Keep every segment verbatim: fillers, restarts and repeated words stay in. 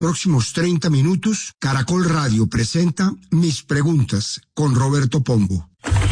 Próximos treinta minutos, Caracol Radio presenta Mis Preguntas con Roberto Pombo.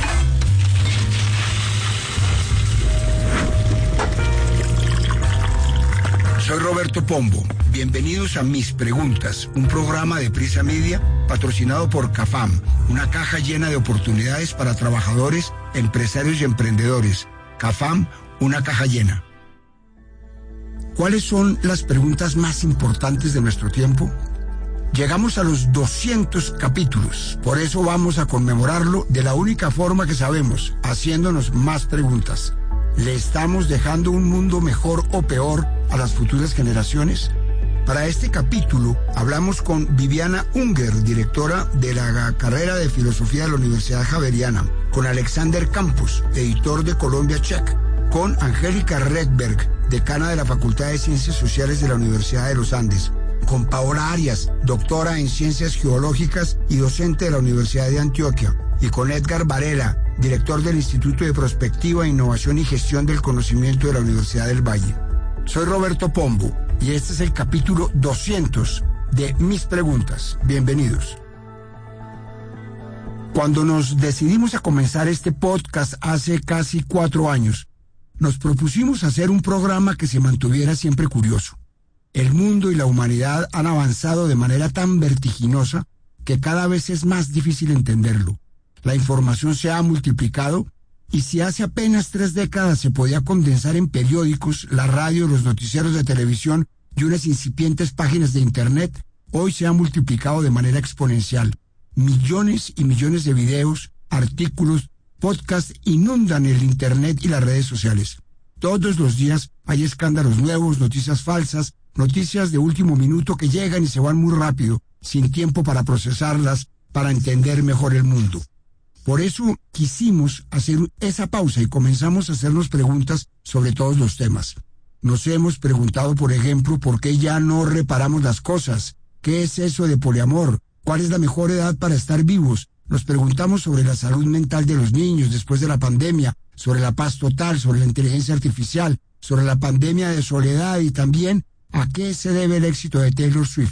Soy Roberto Pombo. Bienvenidos a Mis Preguntas, un programa de Prisa Media patrocinado por CAFAM, una caja llena de oportunidades para trabajadores, empresarios y emprendedores. CAFAM, una caja llena. ¿Cuáles son las preguntas más importantes de nuestro tiempo? Llegamos a los doscientos capítulos, por eso vamos a conmemorarlo de la única forma que sabemos, haciéndonos más preguntas. ¿Le estamos dejando un mundo mejor o peor a las futuras generaciones? Para este capítulo hablamos con Viviana Unger, directora de la carrera de Filosofía de la Universidad Javeriana, con Alexander Campos, editor de Colombia Check, con Angélica Redberg, decana de la Facultad de Ciencias Sociales de la Universidad de los Andes, con Paola Arias, doctora en Ciencias Geológicas y docente de la Universidad de Antioquia, y con Edgar Varela, director del Instituto de Prospectiva, Innovación y Gestión del Conocimiento de la Universidad del Valle. Soy Roberto Pombo y este es el capítulo doscientos de Mis Preguntas. Bienvenidos. Cuando nos decidimos a comenzar este podcast hace casi cuatro años, nos propusimos hacer un programa que se mantuviera siempre curioso. El mundo y la humanidad han avanzado de manera tan vertiginosa que cada vez es más difícil entenderlo. La información se ha multiplicado y si hace apenas tres décadas se podía condensar en periódicos, la radio, los noticieros de televisión y unas incipientes páginas de internet, hoy se ha multiplicado de manera exponencial. Millones y millones de videos, artículos, podcasts inundan el internet y las redes sociales. Todos los días hay escándalos nuevos, noticias falsas, noticias de último minuto que llegan y se van muy rápido, sin tiempo para procesarlas, para entender mejor el mundo. Por eso quisimos hacer esa pausa y comenzamos a hacernos preguntas sobre todos los temas. Nos hemos preguntado, por ejemplo, ¿por qué ya no reparamos las cosas? ¿Qué es eso de poliamor? ¿Cuál es la mejor edad para estar vivos? Nos preguntamos sobre la salud mental de los niños después de la pandemia, sobre la paz total, sobre la inteligencia artificial, sobre la pandemia de soledad y también a qué se debe el éxito de Taylor Swift.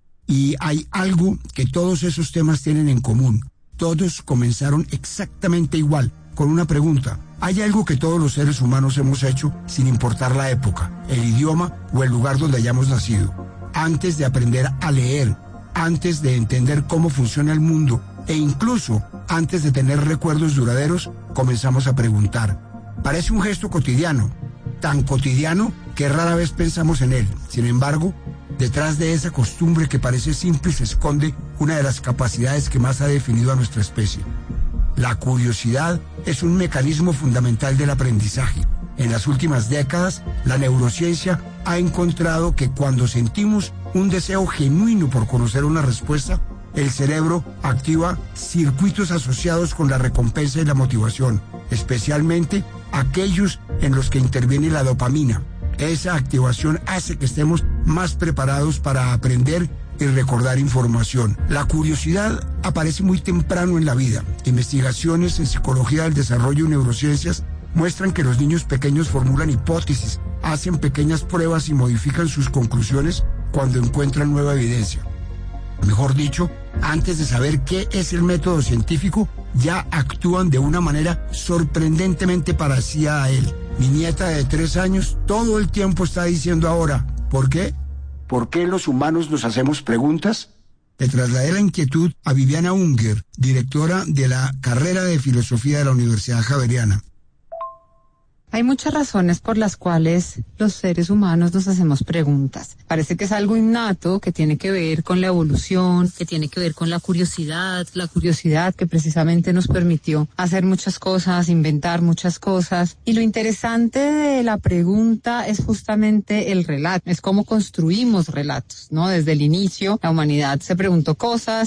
Y hay algo que todos esos temas tienen en común. Todos comenzaron exactamente igual, con una pregunta. ¿Hay algo que todos los seres humanos hemos hecho sin importar la época, el idioma o el lugar donde hayamos nacido? Antes de aprender a leer, antes de entender cómo funciona el mundo, e incluso antes de tener recuerdos duraderos, comenzamos a preguntar. Parece un gesto cotidiano, tan cotidiano que rara vez pensamos en él. Sin embargo, detrás de esa costumbre que parece simple se esconde una de las capacidades que más ha definido a nuestra especie. La curiosidad es un mecanismo fundamental del aprendizaje. En las últimas décadas, la neurociencia ha encontrado que cuando sentimos un deseo genuino por conocer una respuesta, el cerebro activa circuitos asociados con la recompensa y la motivación, especialmente aquellos en los que interviene la dopamina. Esa activación hace que estemos más preparados para aprender y recordar información. La curiosidad aparece muy temprano en la vida. Investigaciones en psicología del desarrollo y neurociencias muestran que los niños pequeños formulan hipótesis, hacen pequeñas pruebas y modifican sus conclusiones cuando encuentran nueva evidencia. Mejor dicho, antes de saber qué es el método científico, ya actúan de una manera sorprendentemente parecida a él. Mi nieta de tres años todo el tiempo está diciendo ahora, ¿por qué? ¿Por qué los humanos nos hacemos preguntas? Le trasladé la inquietud a Viviana Unger, directora de la carrera de Filosofía de la Universidad Javeriana. Hay muchas razones por las cuales los seres humanos nos hacemos preguntas. Parece que es algo innato que tiene que ver con la evolución, que tiene que ver con la curiosidad, la curiosidad que precisamente nos permitió hacer muchas cosas, inventar muchas cosas. Y lo interesante de la pregunta es justamente el relato, es cómo construimos relatos, ¿no? Desde el inicio, la humanidad se preguntó cosas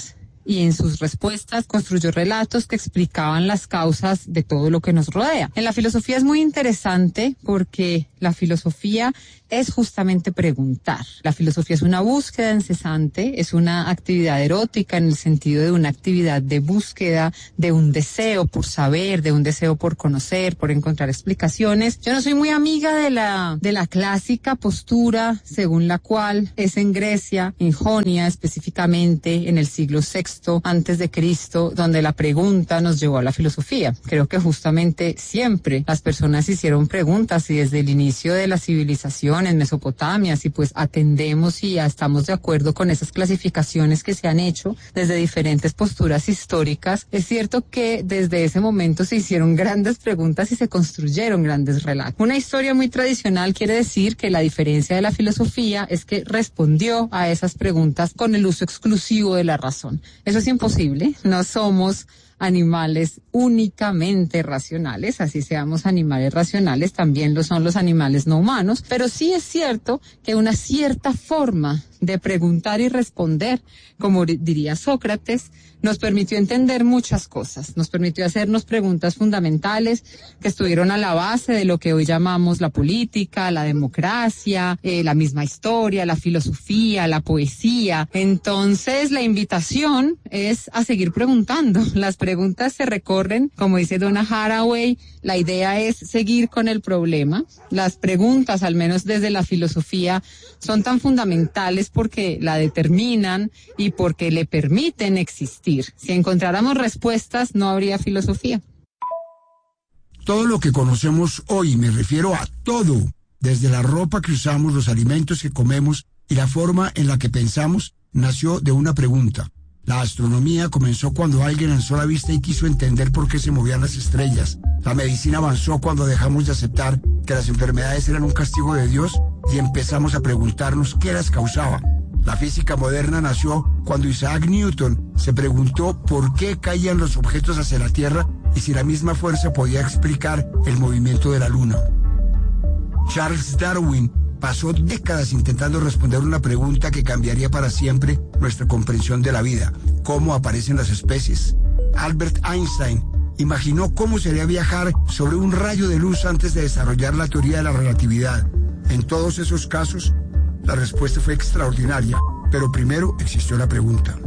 y en sus respuestas construyó relatos que explicaban las causas de todo lo que nos rodea. En la filosofía es muy interesante porque la filosofía es justamente preguntar. La filosofía es una búsqueda incesante, es una actividad erótica en el sentido de una actividad de búsqueda, de un deseo por saber, de un deseo por conocer, por encontrar explicaciones. Yo no soy muy amiga de la, de la clásica postura según la cual es en Grecia, en Jonia específicamente, en el siglo sexto antes de Cristo, donde la pregunta nos llevó a la filosofía. Creo que justamente siempre las personas hicieron preguntas y desde el inicio de la civilización en Mesopotamia, si pues atendemos y ya estamos de acuerdo con esas clasificaciones que se han hecho desde diferentes posturas históricas, es cierto que desde ese momento se hicieron grandes preguntas y se construyeron grandes relatos. Una historia muy tradicional quiere decir que la diferencia de la filosofía es que respondió a esas preguntas con el uso exclusivo de la razón. Eso es imposible, no somos animales únicamente racionales, así seamos animales racionales, también lo son los animales no humanos, pero sí es cierto que una cierta forma de preguntar y responder, como diría Sócrates, nos permitió entender muchas cosas, nos permitió hacernos preguntas fundamentales que estuvieron a la base de lo que hoy llamamos la política, la democracia, eh, la misma historia, la filosofía, la poesía. Entonces, la invitación es a seguir preguntando. Las preguntas se recorren, como dice Donna Haraway, la idea es seguir con el problema. Las preguntas, al menos desde la filosofía, son tan fundamentales porque la determinan y porque le permiten existir. Si encontráramos respuestas, no habría filosofía. Todo lo que conocemos hoy, me refiero a todo, desde la ropa que usamos, los alimentos que comemos y la forma en la que pensamos, nació de una pregunta. La astronomía comenzó cuando alguien alzó la vista y quiso entender por qué se movían las estrellas. La medicina avanzó cuando dejamos de aceptar que las enfermedades eran un castigo de Dios y empezamos a preguntarnos qué las causaba. La física moderna nació cuando Isaac Newton se preguntó por qué caían los objetos hacia la Tierra y si la misma fuerza podía explicar el movimiento de la Luna. Charles Darwin pasó décadas intentando responder una pregunta que cambiaría para siempre nuestra comprensión de la vida: ¿cómo aparecen las especies? Albert Einstein imaginó cómo sería viajar sobre un rayo de luz antes de desarrollar la teoría de la relatividad. En todos esos casos, la respuesta fue extraordinaria, pero primero existió la pregunta.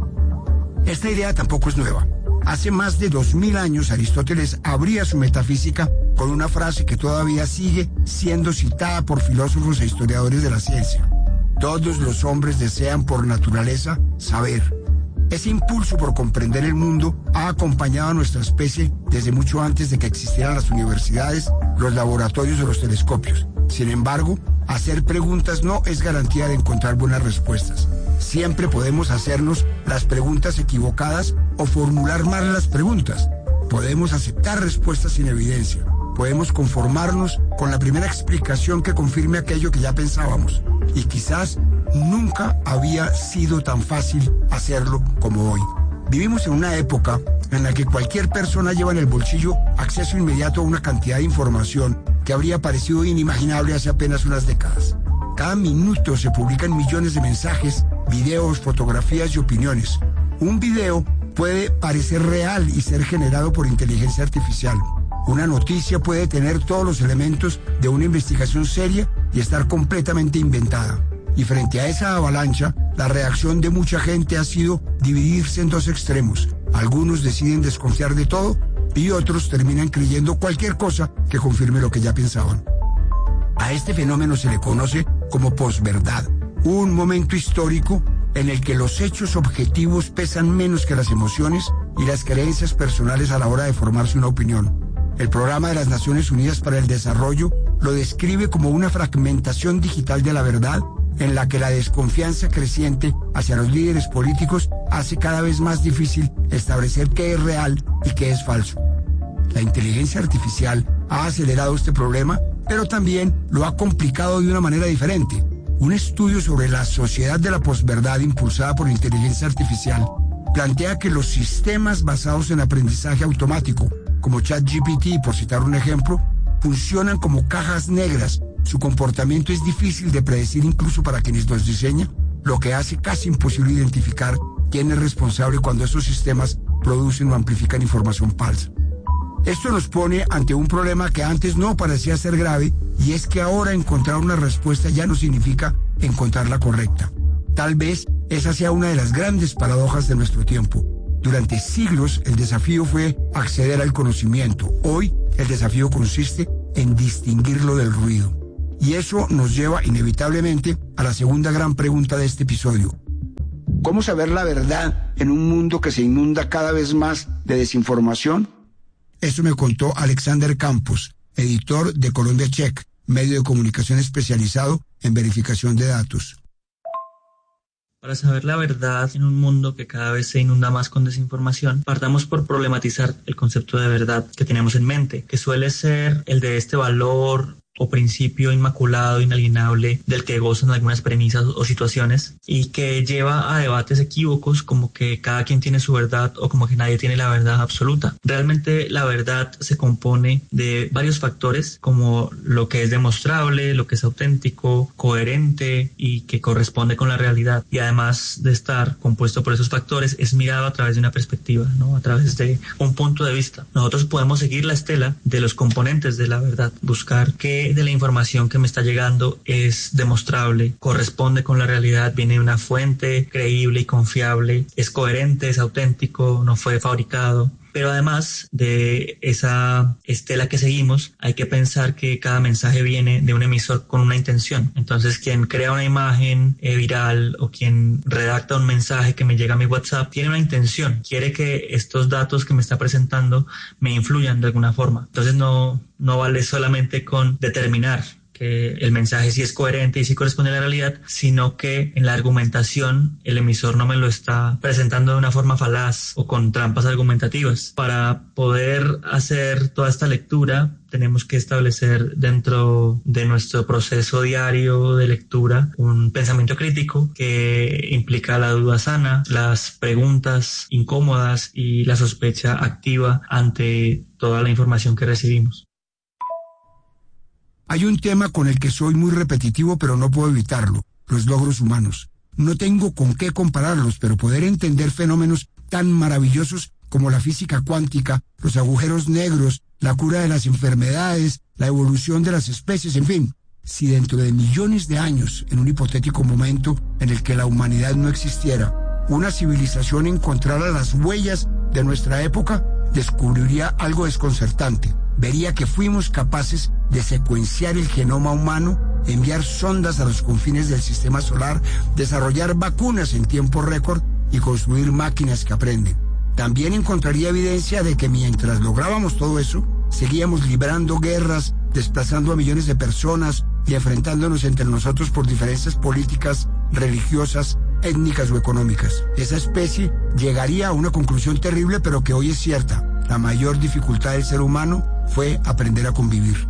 Esta idea tampoco es nueva. Hace más de dos mil años Aristóteles abría su metafísica con una frase que todavía sigue siendo citada por filósofos e historiadores de la ciencia. Todos los hombres desean por naturaleza saber. Ese impulso por comprender el mundo ha acompañado a nuestra especie desde mucho antes de que existieran las universidades, los laboratorios o los telescopios. Sin embargo, hacer preguntas no es garantía de encontrar buenas respuestas. Siempre podemos hacernos las preguntas equivocadas o formular mal las preguntas. Podemos aceptar respuestas sin evidencia. Podemos conformarnos con la primera explicación que confirme aquello que ya pensábamos. Y quizás nunca había sido tan fácil hacerlo como hoy. Vivimos en una época en la que cualquier persona lleva en el bolsillo acceso inmediato a una cantidad de información que habría parecido inimaginable hace apenas unas décadas. Cada minuto se publican millones de mensajes, videos, fotografías y opiniones. Un video puede parecer real y ser generado por inteligencia artificial. Una noticia puede tener todos los elementos de una investigación seria y estar completamente inventada. Y frente a esa avalancha, la reacción de mucha gente ha sido dividirse en dos extremos. Algunos deciden desconfiar de todo y otros terminan creyendo cualquier cosa que confirme lo que ya pensaban. A este fenómeno se le conoce como posverdad, un momento histórico en el que los hechos objetivos pesan menos que las emociones y las creencias personales a la hora de formarse una opinión. El Programa de las Naciones Unidas para el Desarrollo lo describe como una fragmentación digital de la verdad en la que la desconfianza creciente hacia los líderes políticos hace cada vez más difícil establecer qué es real y qué es falso. La inteligencia artificial ha acelerado este problema, pero también lo ha complicado de una manera diferente. Un estudio sobre la sociedad de la posverdad impulsada por inteligencia artificial plantea que los sistemas basados en aprendizaje automático, como ChatGPT, por citar un ejemplo, funcionan como cajas negras. Su comportamiento es difícil de predecir incluso para quienes los diseñan, lo que hace casi imposible identificar quién es responsable cuando estos sistemas producen o amplifican información falsa. Esto nos pone ante un problema que antes no parecía ser grave, y es que ahora encontrar una respuesta ya no significa encontrar la correcta. Tal vez esa sea una de las grandes paradojas de nuestro tiempo. Durante siglos el desafío fue acceder al conocimiento. Hoy el desafío consiste en distinguirlo del ruido. Y eso nos lleva inevitablemente a la segunda gran pregunta de este episodio. ¿Cómo saber la verdad en un mundo que se inunda cada vez más de desinformación? Eso me contó Alexander Campos, editor de Colombia Check, medio de comunicación especializado en verificación de datos. Para saber la verdad en un mundo que cada vez se inunda más con desinformación, partamos por problematizar el concepto de verdad que tenemos en mente, que suele ser el de este valor o principio inmaculado, inalienable, del que gozan algunas premisas o situaciones, y que lleva a debates equívocos como que cada quien tiene su verdad o como que nadie tiene la verdad absoluta. Realmente la verdad se compone de varios factores, como lo que es demostrable, lo que es auténtico, coherente y que corresponde con la realidad, y además de estar compuesto por esos factores es mirado a través de una perspectiva, ¿no? A través de un punto de vista. Nosotros podemos seguir la estela de los componentes de la verdad, buscar que de la información que me está llegando es demostrable, corresponde con la realidad, viene de una fuente creíble y confiable, es coherente, es auténtico, no fue fabricado. Pero además de esa estela que seguimos, hay que pensar que cada mensaje viene de un emisor con una intención. Entonces, quien crea una imagen eh, viral o quien redacta un mensaje que me llega a mi WhatsApp tiene una intención, quiere que estos datos que me está presentando me influyan de alguna forma. Entonces, no, no vale solamente con determinar que el mensaje sí es coherente y sí corresponde a la realidad, sino que en la argumentación el emisor no me lo está presentando de una forma falaz o con trampas argumentativas. Para poder hacer toda esta lectura, tenemos que establecer dentro de nuestro proceso diario de lectura un pensamiento crítico que implica la duda sana, las preguntas incómodas y la sospecha activa ante toda la información que recibimos. Hay un tema con el que soy muy repetitivo, pero no puedo evitarlo: los logros humanos. No tengo con qué compararlos, pero poder entender fenómenos tan maravillosos como la física cuántica, los agujeros negros, la cura de las enfermedades, la evolución de las especies, en fin. Si dentro de millones de años, en un hipotético momento en el que la humanidad no existiera, una civilización encontrara las huellas de nuestra época, descubriría algo desconcertante. Vería que fuimos capaces de secuenciar el genoma humano, enviar sondas a los confines del sistema solar, desarrollar vacunas en tiempo récord y construir máquinas que aprenden. También encontraría evidencia de que mientras lográbamos todo eso, seguíamos librando guerras, desplazando a millones de personas y enfrentándonos entre nosotros por diferencias políticas, religiosas, étnicas o económicas. Esa especie llegaría a una conclusión terrible, pero que hoy es cierta. La mayor dificultad del ser humano fue aprender a convivir.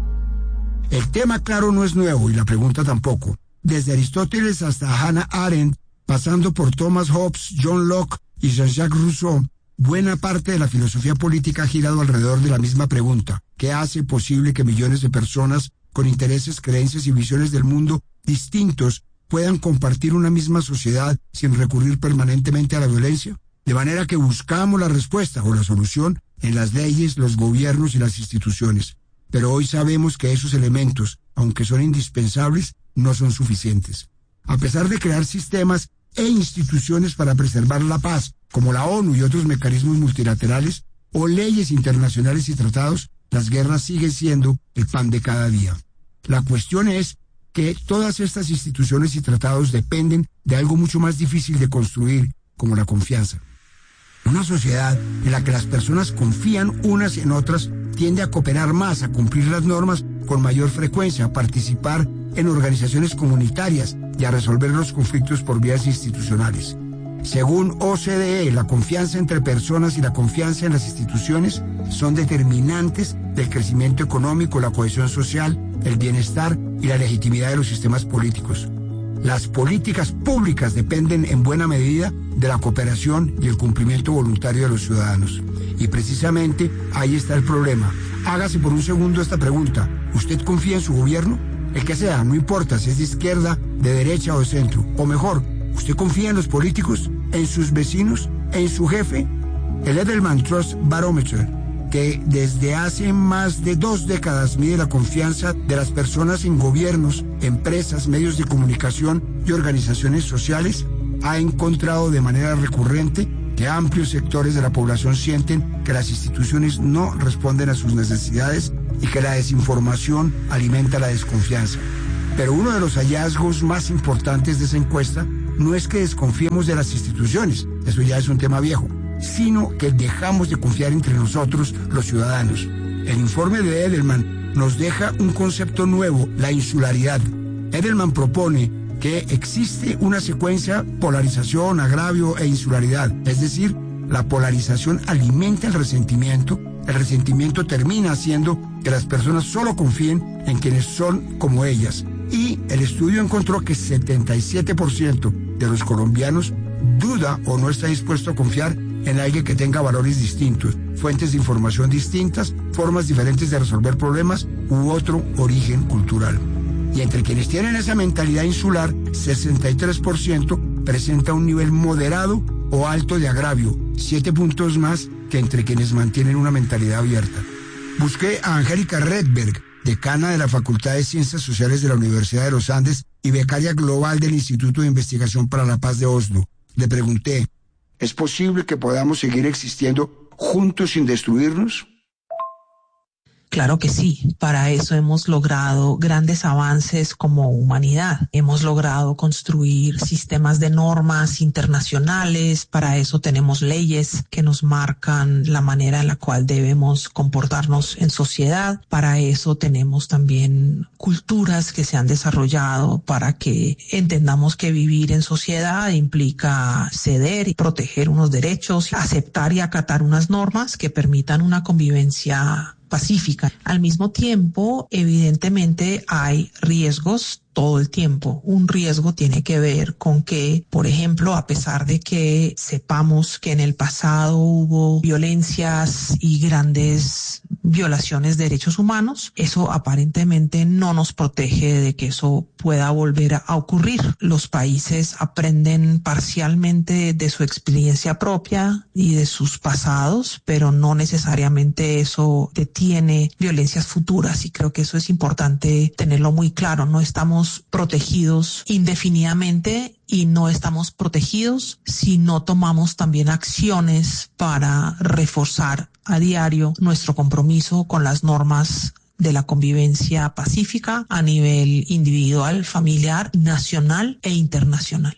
El tema, claro, no es nuevo y la pregunta tampoco. Desde Aristóteles hasta Hannah Arendt, pasando por Thomas Hobbes, John Locke y Jean-Jacques Rousseau, buena parte de la filosofía política ha girado alrededor de la misma pregunta: ¿qué hace posible que millones de personas con intereses, creencias y visiones del mundo distintos puedan compartir una misma sociedad sin recurrir permanentemente a la violencia? De manera que buscamos la respuesta o la solución en las leyes, los gobiernos y las instituciones. Pero hoy sabemos que esos elementos, aunque son indispensables, no son suficientes. A pesar de crear sistemas e instituciones para preservar la paz, como la ONU y otros mecanismos multilaterales, o leyes internacionales y tratados, las guerras siguen siendo el pan de cada día. La cuestión es que todas estas instituciones y tratados dependen de algo mucho más difícil de construir, como la confianza. Una sociedad en la que las personas confían unas en otras tiende a cooperar más, a cumplir las normas con mayor frecuencia, a participar en organizaciones comunitarias y a resolver los conflictos por vías institucionales. Según O C D E, la confianza entre personas y la confianza en las instituciones son determinantes del crecimiento económico, la cohesión social, el bienestar y la legitimidad de los sistemas políticos. Las políticas públicas dependen en buena medida de la cooperación y el cumplimiento voluntario de los ciudadanos. Y precisamente ahí está el problema. Hágase por un segundo esta pregunta: ¿usted confía en su gobierno? El que sea, no importa si es de izquierda, de derecha o de centro. O mejor, ¿Usted confía en los políticos, en sus vecinos, en su jefe? El Edelman Trust Barometer, que desde hace más de dos décadas mide la confianza de las personas en gobiernos, empresas, medios de comunicación y organizaciones sociales, ha encontrado de manera recurrente que amplios sectores de la población sienten que las instituciones no responden a sus necesidades y que la desinformación alimenta la desconfianza. Pero uno de los hallazgos más importantes de esa encuesta no es que desconfiemos de las instituciones, eso ya es un tema viejo, sino que dejamos de confiar entre nosotros, los ciudadanos. El informe de Edelman nos deja un concepto nuevo, la insularidad. Edelman propone que existe una secuencia polarización, agravio e insularidad, es decir, la polarización alimenta el resentimiento, el resentimiento termina haciendo que las personas solo confíen en quienes son como ellas. Y el estudio encontró que setenta y siete por ciento de los colombianos duda o no está dispuesto a confiar en alguien que tenga valores distintos, fuentes de información distintas, formas diferentes de resolver problemas u otro origen cultural. Y entre quienes tienen esa mentalidad insular, sesenta y tres por ciento presenta un nivel moderado o alto de agravio, siete puntos más que entre quienes mantienen una mentalidad abierta. Busqué a Angélica Redberg, decana de la Facultad de Ciencias Sociales de la Universidad de los Andes y becaria global del Instituto de Investigación para la Paz de Oslo. Le pregunté, ¿es posible que podamos seguir existiendo juntos sin destruirnos? Claro que sí, para eso hemos logrado grandes avances como humanidad. Hemos logrado construir sistemas de normas internacionales, para eso tenemos leyes que nos marcan la manera en la cual debemos comportarnos en sociedad. Para eso tenemos también culturas que se han desarrollado para que entendamos que vivir en sociedad implica ceder y proteger unos derechos, aceptar y acatar unas normas que permitan una convivencia pacífica. Al mismo tiempo, evidentemente hay riesgos todo el tiempo. Un riesgo tiene que ver con que, por ejemplo, a pesar de que sepamos que en el pasado hubo violencias y grandes violaciones de derechos humanos, eso aparentemente no nos protege de que eso pueda volver a ocurrir. Los países aprenden parcialmente de su experiencia propia y de sus pasados, pero no necesariamente eso detiene violencias futuras, y creo que eso es importante tenerlo muy claro. No estamos protegidos indefinidamente y no estamos protegidos si no tomamos también acciones para reforzar a diario nuestro compromiso con las normas de la convivencia pacífica a nivel individual, familiar, nacional e internacional.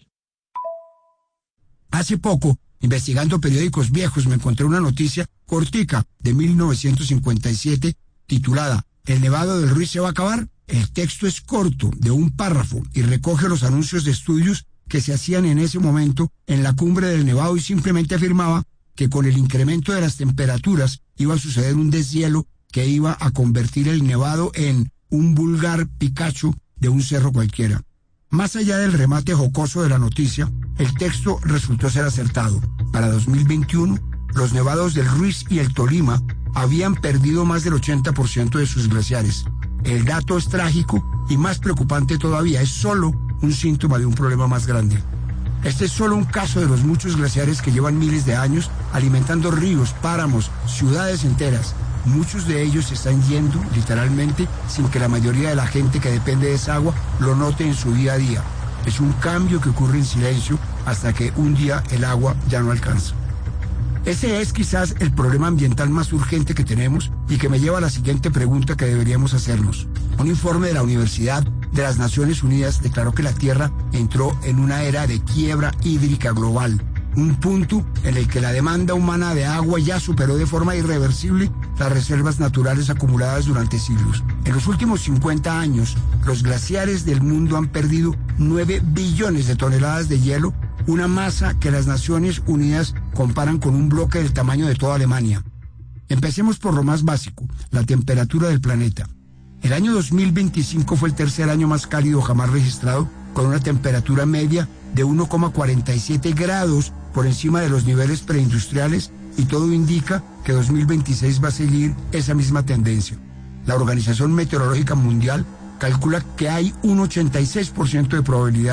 Hace poco, investigando periódicos viejos, me encontré una noticia cortica de mil novecientos cincuenta y siete titulada ¿El Nevado del Ruiz se va a acabar? El texto es corto, de un párrafo, y recoge los anuncios de estudios que se hacían en ese momento en la cumbre del Nevado y simplemente afirmaba que con el incremento de las temperaturas iba a suceder un deshielo que iba a convertir el Nevado en un vulgar Picacho de un cerro cualquiera. Más allá del remate jocoso de la noticia, el texto resultó ser acertado. Para dos mil veintiuno, los nevados del Ruiz y el Tolima habían perdido más del ochenta por ciento de sus glaciares. El dato es trágico y más preocupante todavía, es solo un síntoma de un problema más grande. Este es solo un caso de los muchos glaciares que llevan miles de años alimentando ríos, páramos, ciudades enteras. Muchos de ellos se están yendo, literalmente, sin que la mayoría de la gente que depende de esa agua lo note en su día a día. Es un cambio que ocurre en silencio hasta que un día el agua ya no alcanza. Ese es quizás el problema ambiental más urgente que tenemos y que me lleva a la siguiente pregunta que deberíamos hacernos. Un informe de la Universidad de las Naciones Unidas declaró que la Tierra entró en una era de quiebra hídrica global, un punto en el que la demanda humana de agua ya superó de forma irreversible las reservas naturales acumuladas durante siglos. En los últimos cincuenta años, los glaciares del mundo han perdido nueve billones de toneladas de hielo, una masa que las Naciones Unidas comparan con un bloque del tamaño de toda Alemania. Empecemos por lo más básico, la temperatura del planeta. El año dos mil veinticinco fue el tercer año más cálido jamás registrado, con una temperatura media de uno coma cuarenta y siete grados por encima de los niveles preindustriales, y todo indica que dos mil veintiséis va a seguir esa misma tendencia. La Organización Meteorológica Mundial calcula que hay un ochenta y seis por ciento de probabilidades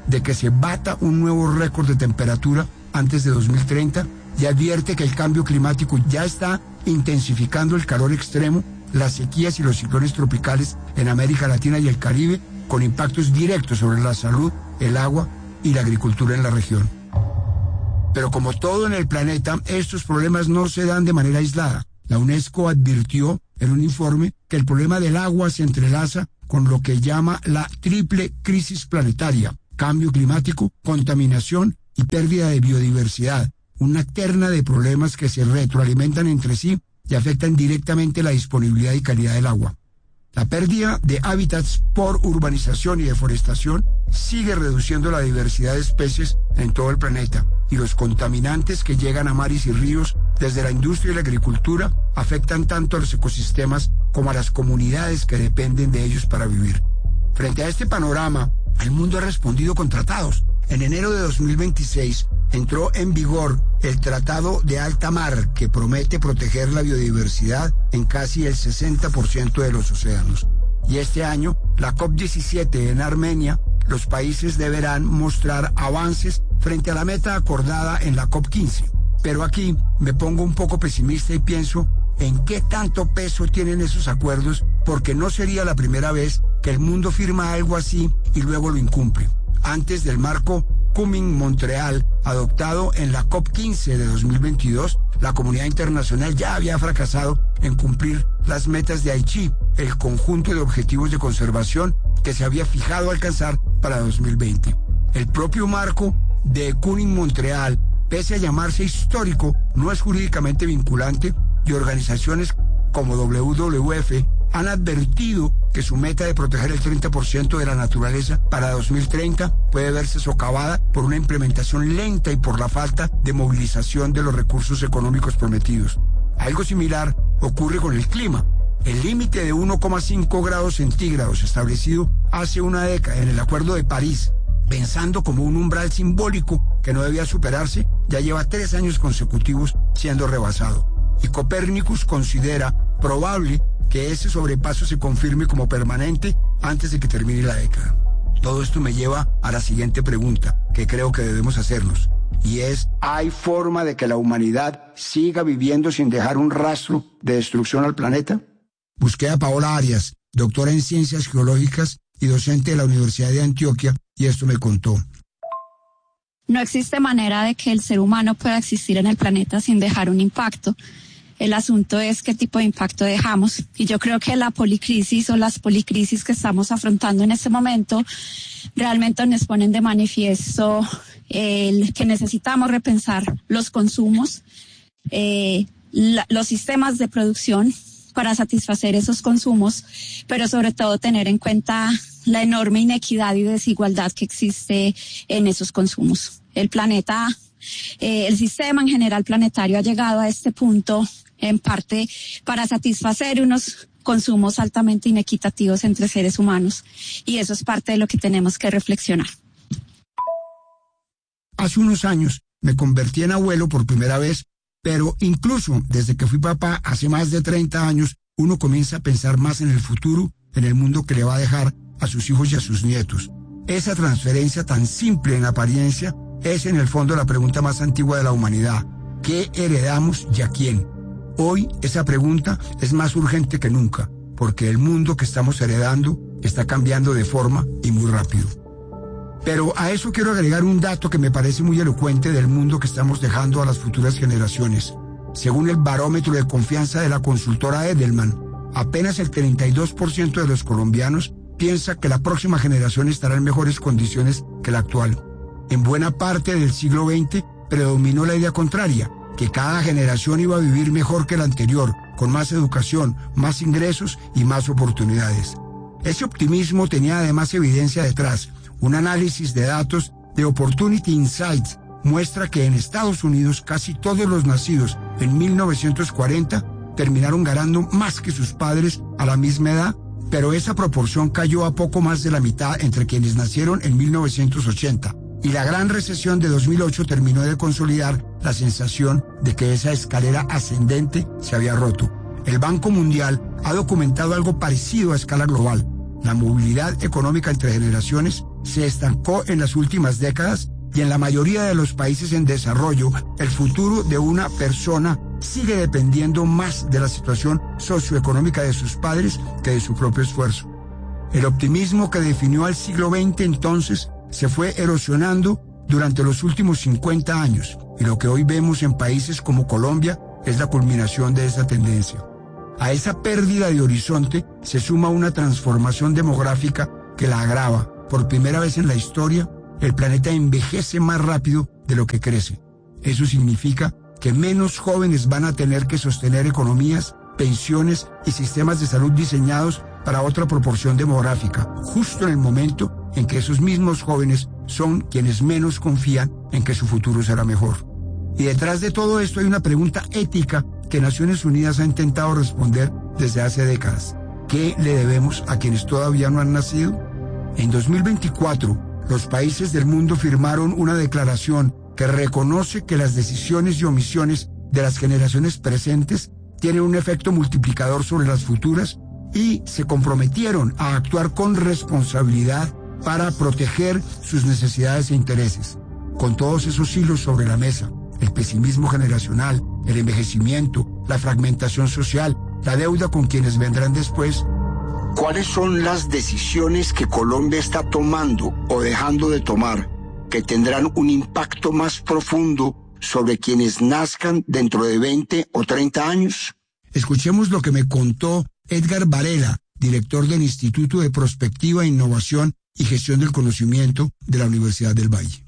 de que se bata un nuevo récord de temperatura antes de dos mil treinta y advierte que el cambio climático ya está intensificando el calor extremo, las sequías y los ciclones tropicales en América Latina y el Caribe, con impactos directos sobre la salud, el agua y la agricultura en la región. Pero como todo en el planeta, estos problemas no se dan de manera aislada. La UNESCO advirtió en un informe que el problema del agua se entrelaza con lo que llama la triple crisis planetaria: cambio climático, contaminación y pérdida de biodiversidad, una terna de problemas que se retroalimentan entre sí y afectan directamente la disponibilidad y calidad del agua. La pérdida de hábitats por urbanización y deforestación sigue reduciendo la diversidad de especies en todo el planeta, y los contaminantes que llegan a mares y ríos desde la industria y la agricultura afectan tanto a los ecosistemas como a las comunidades que dependen de ellos para vivir. Frente a este panorama, el mundo ha respondido con tratados. En enero de dos mil veintiséis entró en vigor el Tratado de Alta Mar, que promete proteger la biodiversidad en casi el sesenta por ciento de los océanos. Y este año, la COP diecisiete en Armenia, los países deberán mostrar avances frente a la meta acordada en la COP quince. Pero aquí me pongo un poco pesimista y pienso en qué tanto peso tienen esos acuerdos, porque no sería la primera vez que el mundo firma algo así y luego lo incumple. Antes del marco Kunming-Montreal, adoptado en la COP quince de dos mil veintidós, la comunidad internacional ya había fracasado en cumplir las metas de Aichi, el conjunto de objetivos de conservación que se había fijado alcanzar para dos mil veinte. El propio marco de Kunming-Montreal, pese a llamarse histórico, no es jurídicamente vinculante, y organizaciones como W W F han advertido que su meta de proteger el treinta por ciento de la naturaleza para dos mil treinta puede verse socavada por una implementación lenta y por la falta de movilización de los recursos económicos prometidos. Algo similar ocurre con el clima. El límite de uno coma cinco grados centígrados establecido hace una década en el Acuerdo de París, pensando como un umbral simbólico que no debía superarse, ya lleva tres años consecutivos siendo rebasado. Y Copérnicus considera probable que ese sobrepaso se confirme como permanente antes de que termine la década. Todo esto me lleva a la siguiente pregunta que creo que debemos hacernos, y es: ¿hay forma de que la humanidad siga viviendo sin dejar un rastro de destrucción al planeta? Busqué a Paola Arias, doctora en Ciencias Geológicas y docente de la Universidad de Antioquia, y esto me contó. No existe manera de que el ser humano pueda existir en el planeta sin dejar un impacto. El asunto es qué tipo de impacto dejamos. Y yo creo que la policrisis o las policrisis que estamos afrontando en este momento realmente nos ponen de manifiesto el que necesitamos repensar los consumos, eh, la, los sistemas de producción para satisfacer esos consumos, pero sobre todo tener en cuenta la enorme inequidad y desigualdad que existe en esos consumos. El planeta, eh, el sistema en general planetario ha llegado a este punto en parte para satisfacer unos consumos altamente inequitativos entre seres humanos, y eso es parte de lo que tenemos que reflexionar. Hace unos años me convertí en abuelo por primera vez, pero incluso desde que fui papá hace más de treinta años, uno comienza a pensar más en el futuro, en el mundo que le va a dejar a sus hijos y a sus nietos. Esa transferencia tan simple en apariencia es en el fondo la pregunta más antigua de la humanidad: ¿qué heredamos y a quién? Hoy esa pregunta es más urgente que nunca, porque el mundo que estamos heredando está cambiando de forma y muy rápido. Pero a eso quiero agregar un dato que me parece muy elocuente del mundo que estamos dejando a las futuras generaciones. Según el barómetro de confianza de la consultora Edelman, apenas el treinta y dos por ciento de los colombianos piensa que la próxima generación estará en mejores condiciones que la actual. En buena parte del siglo veinte predominó la idea contraria, que cada generación iba a vivir mejor que la anterior, con más educación, más ingresos y más oportunidades. Ese optimismo tenía además evidencia detrás. Un análisis de datos de Opportunity Insights muestra que en Estados Unidos casi todos los nacidos en mil novecientos cuarenta terminaron ganando más que sus padres a la misma edad, pero esa proporción cayó a poco más de la mitad entre quienes nacieron en mil novecientos ochenta. Y la gran recesión de dos mil ocho terminó de consolidar la sensación de que esa escalera ascendente se había roto. El Banco Mundial ha documentado algo parecido a escala global. La movilidad económica entre generaciones se estancó en las últimas décadas y en la mayoría de los países en desarrollo, el futuro de una persona sigue dependiendo más de la situación socioeconómica de sus padres que de su propio esfuerzo. El optimismo que definió al siglo veinte entonces se fue erosionando durante los últimos cincuenta años, y lo que hoy vemos en países como Colombia es la culminación de esa tendencia. A esa pérdida de horizonte se suma una transformación demográfica que la agrava. Por primera vez en la historia, el planeta envejece más rápido de lo que crece. Eso significa que menos jóvenes van a tener que sostener economías, pensiones y sistemas de salud diseñados para otra proporción demográfica, justo en el momento en que esos mismos jóvenes son quienes menos confían en que su futuro será mejor. Y detrás de todo esto hay una pregunta ética que Naciones Unidas ha intentado responder desde hace décadas. ¿Qué le debemos a quienes todavía no han nacido? En dos mil veinticuatro, los países del mundo firmaron una declaración que reconoce que las decisiones y omisiones de las generaciones presentes tienen un efecto multiplicador sobre las futuras y se comprometieron a actuar con responsabilidad para proteger sus necesidades e intereses. Con todos esos hilos sobre la mesa, el pesimismo generacional, el envejecimiento, la fragmentación social, la deuda con quienes vendrán después. ¿Cuáles son las decisiones que Colombia está tomando o dejando de tomar que tendrán un impacto más profundo sobre quienes nazcan dentro de veinte o treinta años? Escuchemos lo que me contó Edgar Varela, director del Instituto de Prospectiva, Innovación y Gestión del Conocimiento de la Universidad del Valle.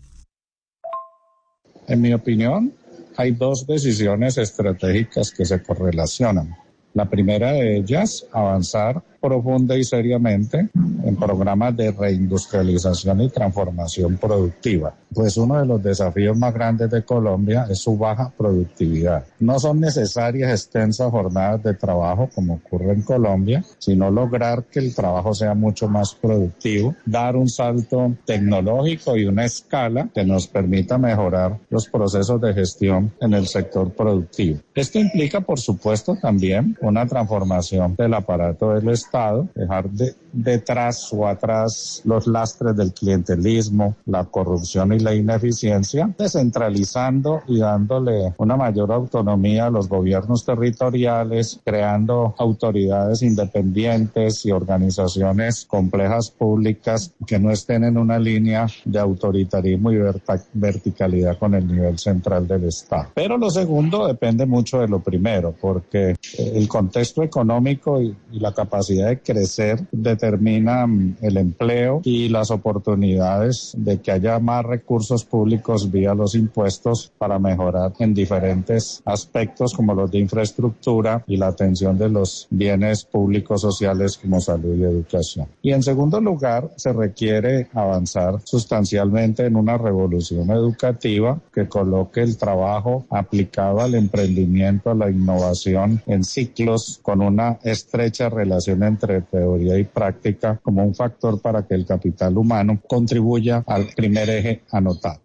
En mi opinión, hay dos decisiones estratégicas que se correlacionan. La primera de ellas, avanzar profunda y seriamente en programas de reindustrialización y transformación productiva. Pues uno de los desafíos más grandes de Colombia es su baja productividad. No son necesarias extensas jornadas de trabajo como ocurre en Colombia, sino lograr que el trabajo sea mucho más productivo, dar un salto tecnológico y una escala que nos permita mejorar los procesos de gestión en el sector productivo. Esto implica, por supuesto, también una transformación del aparato del Estado, dejar de, detrás o atrás los lastres del clientelismo, la corrupción y la ineficiencia, descentralizando y dándole una mayor autonomía a los gobiernos territoriales, creando autoridades independientes y organizaciones complejas públicas que no estén en una línea de autoritarismo y verticalidad con el nivel central del Estado. Pero lo segundo depende mucho de lo primero, porque el contexto económico y, y la capacidad de crecer determina el empleo y las oportunidades de que haya más recursos públicos vía los impuestos para mejorar en diferentes aspectos como los de infraestructura y la atención de los bienes públicos sociales como salud y educación. Y en segundo lugar, se requiere avanzar sustancialmente en una revolución educativa que coloque el trabajo aplicado al emprendimiento, a la innovación en ciclos con una estrecha relación entre teoría y práctica como un factor para que el capital humano contribuya al primer eje anotado.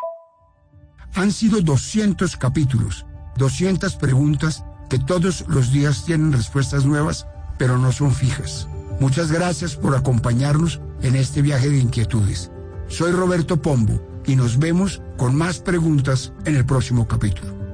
Han sido doscientos capítulos, doscientas preguntas que todos los días tienen respuestas nuevas, pero no son fijas. Muchas gracias por acompañarnos en este viaje de inquietudes. Soy Roberto Pombo y nos vemos con más preguntas en el próximo capítulo.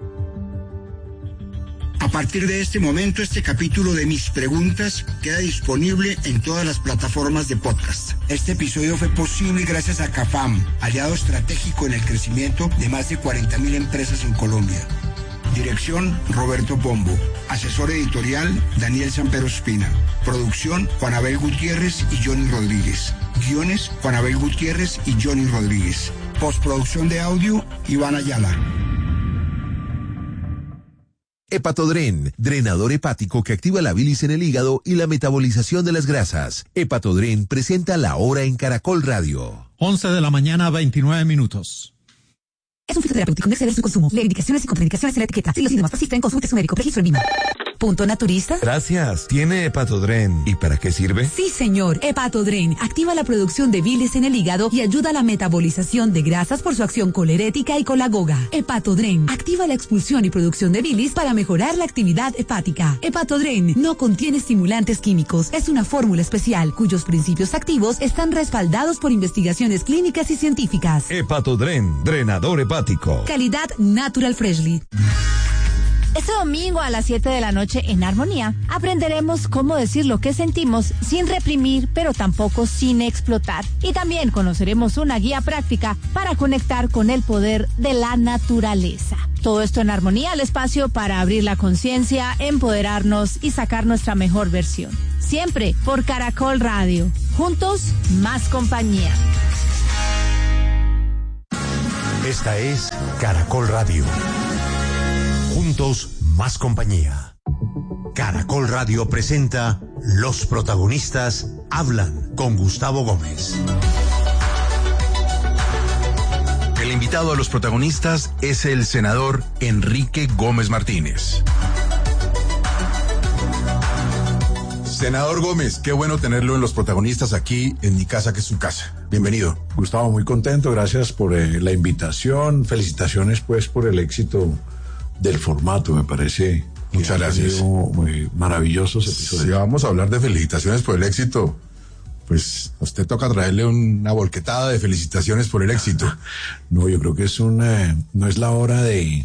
A partir de este momento, este capítulo de Mis Preguntas queda disponible en todas las plataformas de podcast. Este episodio fue posible gracias a CAFAM, aliado estratégico en el crecimiento de más de cuarenta mil empresas en Colombia. Dirección, Roberto Pombo. Asesor editorial, Daniel Sampero Espina. Producción, Juan Abel Gutiérrez y Johnny Rodríguez. Guiones, Juan Abel Gutiérrez y Johnny Rodríguez. Postproducción de audio, Iván Ayala. Hepatodren, drenador hepático que activa la bilis en el hígado y la metabolización de las grasas. Hepatodren presenta La Hora en Caracol Radio. once de la mañana, veintinueve minutos. Es un fitoterapéutico, no exceder su consumo. Lee indicaciones y contraindicaciones en la etiqueta. Si los síntomas persisten, consulte su médico. Registro en Lima. Punto Naturista. Gracias. ¿Tiene Hepatodren? ¿Y para qué sirve? Sí, señor. Hepatodren activa la producción de bilis en el hígado y ayuda a la metabolización de grasas por su acción colerética y colagoga. Hepatodren activa la expulsión y producción de bilis para mejorar la actividad hepática. Hepatodren no contiene estimulantes químicos. Es una fórmula especial cuyos principios activos están respaldados por investigaciones clínicas y científicas. Hepatodren, drenador hepático. Calidad Natural Freshly. Este domingo a las siete de la noche en Armonía aprenderemos cómo decir lo que sentimos sin reprimir, pero tampoco sin explotar. Y también conoceremos una guía práctica para conectar con el poder de la naturaleza. Todo esto en Armonía, el espacio para abrir la conciencia, empoderarnos y sacar nuestra mejor versión. Siempre por Caracol Radio. Juntos, más compañía. Esta es Caracol Radio. Juntos, más compañía. Caracol Radio presenta Los protagonistas hablan con Gustavo Gómez. El invitado a Los protagonistas es el senador Enrique Gómez Martínez. Senador Gómez, qué bueno tenerlo en Los protagonistas aquí en mi casa, que es su casa. Bienvenido. Gustavo, muy contento, gracias por eh, la invitación. Felicitaciones pues por el éxito del formato, me parece. Muchas gracias. Muy maravillosos episodios. Si vamos a hablar de felicitaciones por el éxito, pues a usted toca traerle una volquetada de felicitaciones por el éxito. No, yo creo que es una, no es la hora de,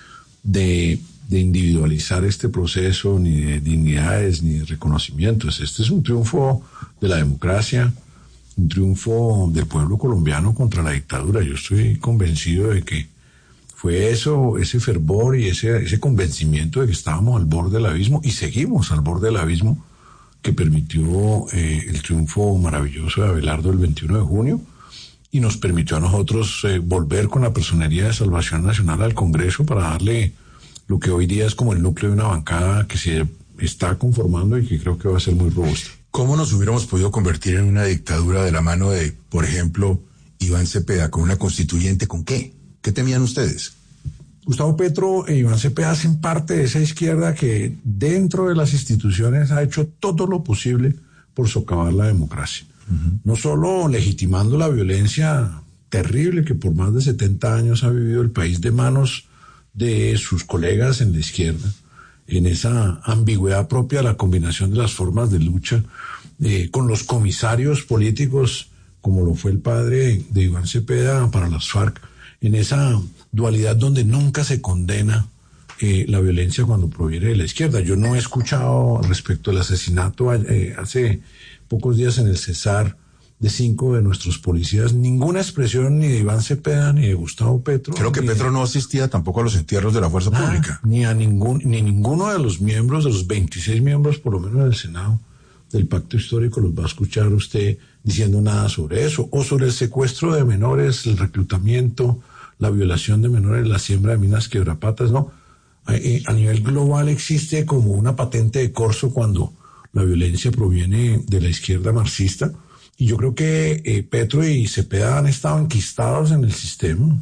de, de individualizar este proceso, ni de dignidades, ni de reconocimientos. Este es un triunfo de la democracia, un triunfo del pueblo colombiano contra la dictadura. Yo estoy convencido de que fue eso, ese fervor y ese, ese convencimiento de que estábamos al borde del abismo y seguimos al borde del abismo que permitió eh, el triunfo maravilloso de Abelardo el veintiuno de junio y nos permitió a nosotros eh, volver con la Personería de Salvación Nacional al Congreso para darle lo que hoy día es como el núcleo de una bancada que se está conformando y que creo que va a ser muy robusta. ¿Cómo nos hubiéramos podido convertir en una dictadura de la mano de, por ejemplo, Iván Cepeda con una constituyente? ¿Con qué? ¿Qué temían ustedes? Gustavo Petro e Iván Cepeda hacen parte de esa izquierda que dentro de las instituciones ha hecho todo lo posible por socavar la democracia. Uh-huh. No solo legitimando la violencia terrible que por más de setenta años ha vivido el país de manos de sus colegas en la izquierda, en esa ambigüedad propia de la combinación de las formas de lucha, eh, con los comisarios políticos, como lo fue el padre de Iván Cepeda para las FARC, en esa dualidad donde nunca se condena eh, la violencia cuando proviene de la izquierda. Yo no he escuchado respecto al asesinato eh, hace pocos días en el Cesar de cinco de nuestros policías ninguna expresión ni de Iván Cepeda ni de Gustavo Petro. Creo que Petro no asistía tampoco a los entierros de la fuerza ah, pública. Ni a ningún, ni ninguno de los miembros, de los veintiséis miembros por lo menos del Senado del Pacto Histórico los va a escuchar usted diciendo nada sobre eso, o sobre el secuestro de menores, el reclutamiento, la violación de menores, la siembra de minas quebrapatas, ¿no? A, a nivel global existe como una patente de corso cuando la violencia proviene de la izquierda marxista, y yo creo que eh, Petro y Cepeda han estado enquistados en el sistema,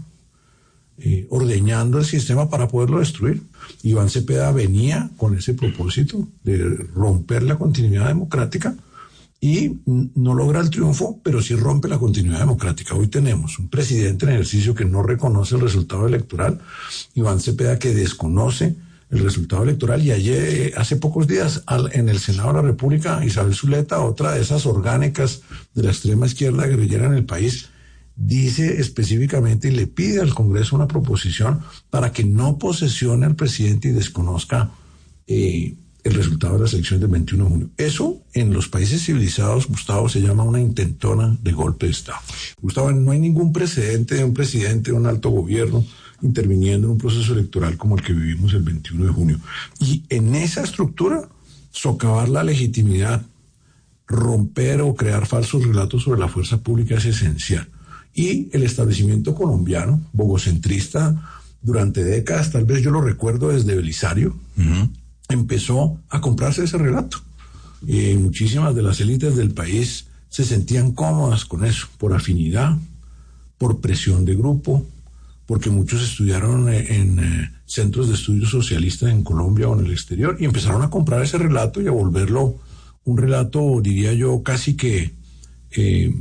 eh, ordeñando el sistema para poderlo destruir. Iván Cepeda venía con ese propósito de romper la continuidad democrática, y no logra el triunfo, pero sí rompe la continuidad democrática. Hoy tenemos un presidente en ejercicio que no reconoce el resultado electoral, Iván Cepeda que desconoce el resultado electoral, y ayer, hace pocos días, al, en el Senado de la República, Isabel Zuleta, otra de esas orgánicas de la extrema izquierda guerrillera en el país, dice específicamente y le pide al Congreso una proposición para que no posesione al presidente y desconozca eh, el resultado de las elecciones del veintiuno de junio. Eso, en los países civilizados, Gustavo, se llama una intentona de golpe de Estado. Gustavo, no hay ningún precedente de un presidente de un alto gobierno interviniendo en un proceso electoral como el que vivimos el veintiuno de junio. Y en esa estructura, socavar la legitimidad, romper o crear falsos relatos sobre la fuerza pública es esencial. Y el establecimiento colombiano, bogocentrista, durante décadas, tal vez yo lo recuerdo desde Belisario, uh-huh. empezó a comprarse ese relato. Y muchísimas de las élites del país se sentían cómodas con eso, por afinidad, por presión de grupo, porque muchos estudiaron en, en eh, centros de estudios socialistas en Colombia o en el exterior y empezaron a comprar ese relato y a volverlo un relato, diría yo, casi que eh,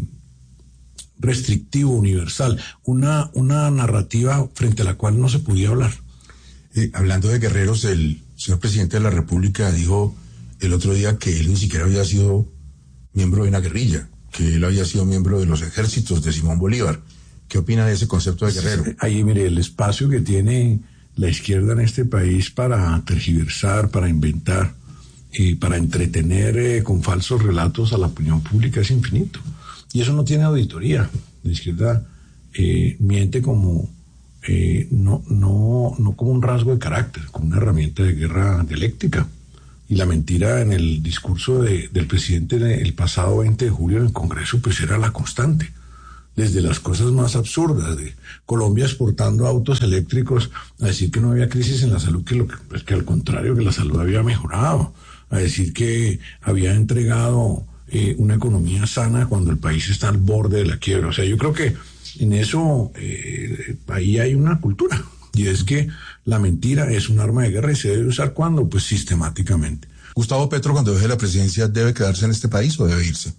restrictivo, universal, una, una narrativa frente a la cual no se podía hablar. Eh, hablando de guerreros, el señor presidente de la República dijo el otro día que él ni siquiera había sido miembro de una guerrilla, que él había sido miembro de los ejércitos de Simón Bolívar. ¿Qué opina de ese concepto de guerrero? Ahí, mire, el espacio que tiene la izquierda en este país para tergiversar, para inventar y para entretener eh, con falsos relatos a la opinión pública es infinito. Y eso no tiene auditoría. La izquierda eh, miente como eh, no, no, no como un rasgo de carácter, como una herramienta de guerra dialéctica. Y la mentira en el discurso de, del presidente el pasado veinte de julio en el Congreso pues era la constante. Desde las cosas más absurdas de Colombia exportando autos eléctricos a decir que no había crisis en la salud, que, lo que, pues que al contrario, que la salud había mejorado, a decir que había entregado eh, una economía sana cuando el país está al borde de la quiebra. O sea, yo creo que en eso eh, ahí hay una cultura, y es que la mentira es un arma de guerra y se debe usar ¿cuándo? Pues sistemáticamente. Gustavo Petro, cuando deje la presidencia, ¿debe quedarse en este país o debe irse?